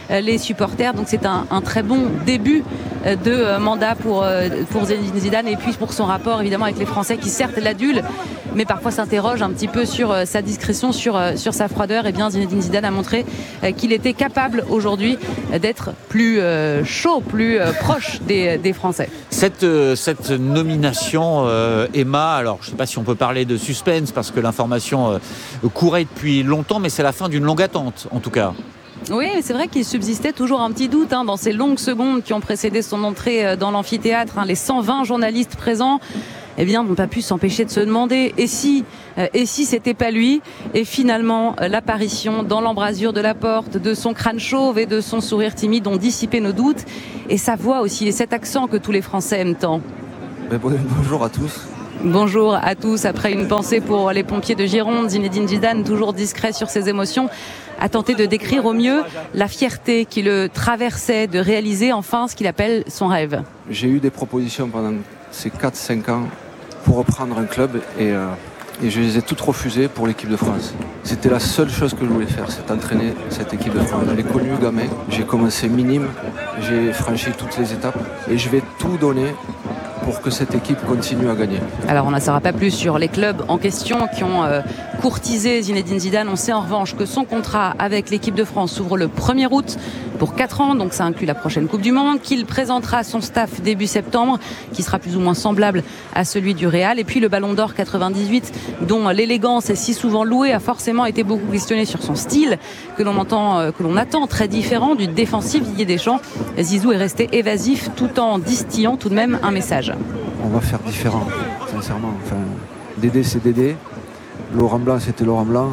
les supporters. Donc c'est un, un très bon début de mandat pour, pour Zinedine Zidane et puis pour son rapport évidemment avec les Français qui certes l'adulent mais parfois s'interrogent un petit peu sur sa discrétion, sur, sur sa froideur. Et bien Zinedine Zidane a montré qu'il était capable aujourd'hui d'être plus chaud, plus proche des, des Français. Cette, cette nomination, euh, Emma, alors je ne sais pas si on peut parler de suspense parce que l'information euh, courait depuis longtemps, mais c'est la fin d'une longue attente en tout cas. Oui, c'est vrai qu'il subsistait toujours un petit doute hein, dans ces longues secondes qui ont précédé son entrée dans l'amphithéâtre. Hein, les cent vingt journalistes présents eh bien, n'ont pas pu s'empêcher de se demander et si, euh, et si c'était pas lui. Et finalement, euh, l'apparition dans l'embrasure de la porte, de son crâne chauve et de son sourire timide ont dissipé nos doutes. Et sa voix aussi, et cet accent que tous les Français aiment tant. Bonjour à tous. Bonjour à tous. Après une pensée pour les pompiers de Gironde, Zinedine Zidane, toujours discret sur ses émotions, a tenté de décrire au mieux la fierté qui le traversait de réaliser enfin ce qu'il appelle son rêve. J'ai eu des propositions pendant ces quatre cinq ans pour reprendre un club et, euh, et je les ai toutes refusées pour l'équipe de France. C'était la seule chose que je voulais faire, c'est entraîner cette équipe de France. Je l'ai connue gamin, j'ai commencé minime, j'ai franchi toutes les étapes et je vais tout donner pour que cette équipe continue à gagner. Alors on n'en saura pas plus sur les clubs en question qui ont euh, courtisé Zinedine Zidane. On sait en revanche que son contrat avec l'équipe de France s'ouvre le premier août pour quatre ans, donc ça inclut la prochaine Coupe du Monde, qu'il présentera son staff début septembre, qui sera plus ou moins semblable à celui du Real. Et puis le Ballon d'Or quatre-vingt-dix-huit, dont l'élégance est si souvent louée, a forcément été beaucoup questionné sur son style, que l'on entend, euh, que l'on attend très différent du défensif Didier Deschamps. Zizou est resté évasif tout en distillant tout de même un message. On va faire différent, sincèrement. Enfin, Dédé, c'est Dédé. Laurent Blanc, c'était Laurent Blanc.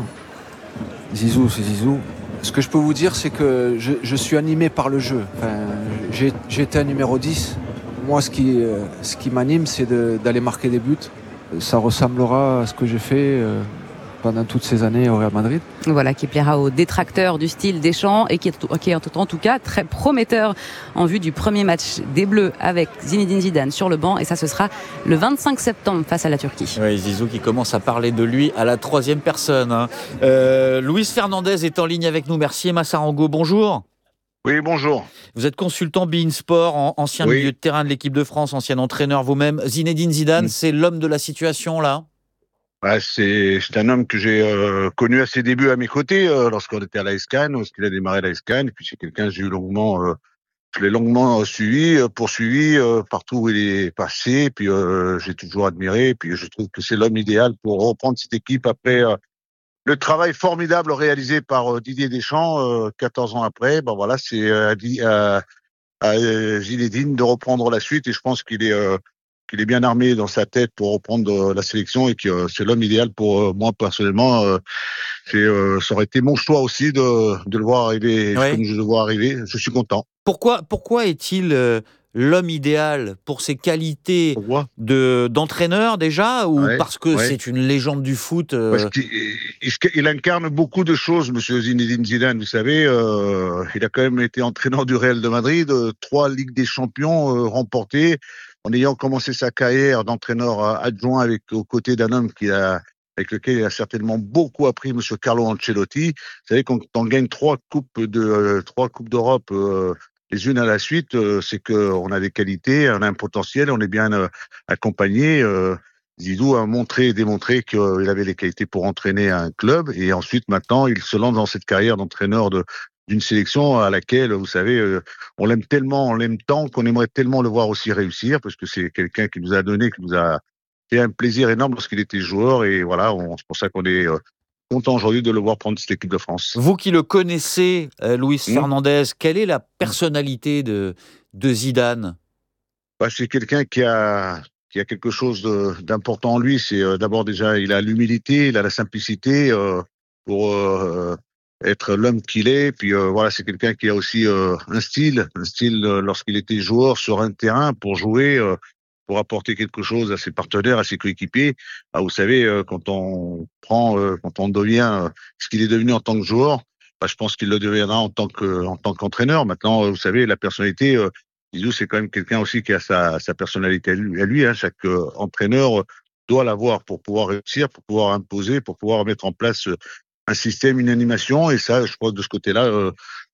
Zizou, c'est Zizou. Ce que je peux vous dire, c'est que je, je suis animé par le jeu. Enfin, j'ai, j'ai été un numéro dix. Moi, ce qui, euh, ce qui m'anime, c'est de, d'aller marquer des buts. Ça ressemblera à ce que j'ai fait euh, pendant toutes ces années au Real Madrid. Voilà, qui plaira aux détracteurs du style Deschamps et qui est, qui est en tout cas très prometteur en vue du premier match des Bleus avec Zinedine Zidane sur le banc. Et ça, ce sera le vingt-cinq septembre face à la Turquie. Oui, Zizou qui commence à parler de lui à la troisième personne. Hein. Euh, Luis Fernandez est en ligne avec nous. Merci Emma Sarango. Bonjour. Oui, bonjour. Vous êtes consultant beIN Sport, ancien oui. milieu de terrain de l'équipe de France, ancien entraîneur vous-même. Zinedine Zidane, mmh. c'est l'homme de la situation là ? Ah, c'est, c'est un homme que j'ai euh, connu à ses débuts à mes côtés, euh, lorsqu'on était à l'A S Cannes, lorsqu'il a démarré l'A S Cannes. Et puis c'est quelqu'un que j'ai eu longuement, euh, je l'ai longuement suivi, euh, poursuivi euh, partout où il est passé. Et puis euh, j'ai toujours admiré. Et puis je trouve que c'est l'homme idéal pour reprendre cette équipe après euh, le travail formidable réalisé par euh, Didier Deschamps euh, quatorze ans après. Ben voilà, c'est euh, à, à Zinedine de reprendre la suite. Et je pense qu'il est euh, qu'il est bien armé dans sa tête pour reprendre la sélection et que euh, c'est l'homme idéal pour euh, moi personnellement. Euh, c'est, euh, ça aurait été mon choix aussi de, de le voir arriver, ouais. comme je le vois arriver. Je suis content. Pourquoi, pourquoi est-il euh, l'homme idéal pour ses qualités de, d'entraîneur déjà ou ouais, parce que ouais. c'est une légende du foot euh... Parce qu'il il, il incarne beaucoup de choses, monsieur Zinedine Zidane. Vous savez, euh, il a quand même été entraîneur du Real de Madrid, euh, trois Ligues des Champions euh, remportées, en ayant commencé sa carrière d'entraîneur adjoint avec, aux côtés d'un homme qui a, avec lequel il a certainement beaucoup appris, monsieur Carlo Ancelotti. Vous savez, quand on gagne trois coupes de, euh, trois coupes d'Europe, euh, les unes à la suite, euh, c'est qu'on a des qualités, on a un potentiel, on est bien euh, accompagné. Euh, Zizou a montré et démontré qu'il avait les qualités pour entraîner un club. Et ensuite, maintenant, il se lance dans cette carrière d'entraîneur de, d'une sélection à laquelle, vous savez, euh, on l'aime tellement, on l'aime tant qu'on aimerait tellement le voir aussi réussir, parce que c'est quelqu'un qui nous a donné, qui nous a fait un plaisir énorme lorsqu'il était joueur. Et voilà, on, c'est pour ça qu'on est euh, content aujourd'hui de le voir prendre cette équipe de France. Vous qui le connaissez, euh, Luis mmh. Fernandez, quelle est la personnalité de, de Zidane ? Bah, c'est quelqu'un qui a, qui a quelque chose de, d'important en lui. C'est euh, d'abord déjà, il a l'humilité, il a la simplicité euh, pour euh, être l'homme qu'il est. Puis euh, voilà, c'est quelqu'un qui a aussi euh, un style, un style euh, lorsqu'il était joueur sur un terrain pour jouer, euh, pour apporter quelque chose à ses partenaires, à ses coéquipiers. Ah, vous savez, euh, quand on prend, euh, quand on devient euh, ce qu'il est devenu en tant que joueur, bah, je pense qu'il le deviendra en tant que, en tant qu'entraîneur. Maintenant, euh, vous savez, la personnalité, euh, Zizou, c'est quand même quelqu'un aussi qui a sa, sa personnalité à lui. À lui hein, chaque euh, entraîneur doit l'avoir pour pouvoir réussir, pour pouvoir imposer, pour pouvoir mettre en place euh, un système, une animation. Et ça, je crois que de ce côté-là, euh,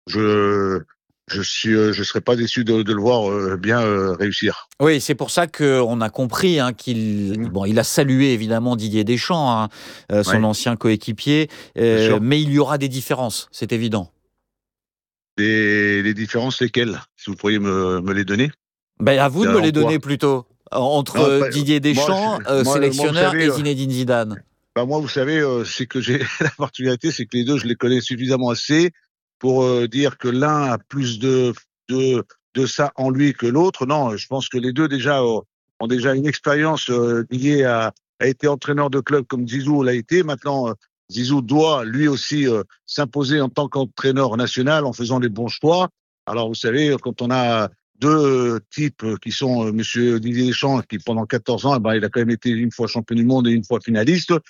je je suis, euh, je serais pas déçu de, de le voir euh, bien euh, réussir. Oui, c'est pour ça qu'on a compris hein, qu'il mmh. bon, il a salué évidemment Didier Deschamps, hein, euh, son ouais. ancien coéquipier, euh, mais il y aura des différences, c'est évident. Des, les différences, lesquelles? Si vous pourriez me, me les donner. Ben, à vous de me les donner plutôt. Entre non, bah, Didier Deschamps, moi, euh, moi, sélectionneur, moi, savez, et Zinedine Zidane. Bah moi, vous savez, euh, c'est que j'ai la particularité, c'est que les deux, je les connais suffisamment assez pour euh, dire que l'un a plus de, de, de ça en lui que l'autre. Non, je pense que les deux déjà euh, ont déjà une expérience euh, liée à, à été entraîneur de club comme Zizou l'a été. Maintenant, euh, Zizou doit lui aussi euh, s'imposer en tant qu'entraîneur national en faisant les bons choix. Alors, vous savez, quand on a deux types qui sont euh, Monsieur Didier Deschamps, qui pendant quatorze ans, eh ben, il a quand même été une fois champion du monde et une fois finaliste.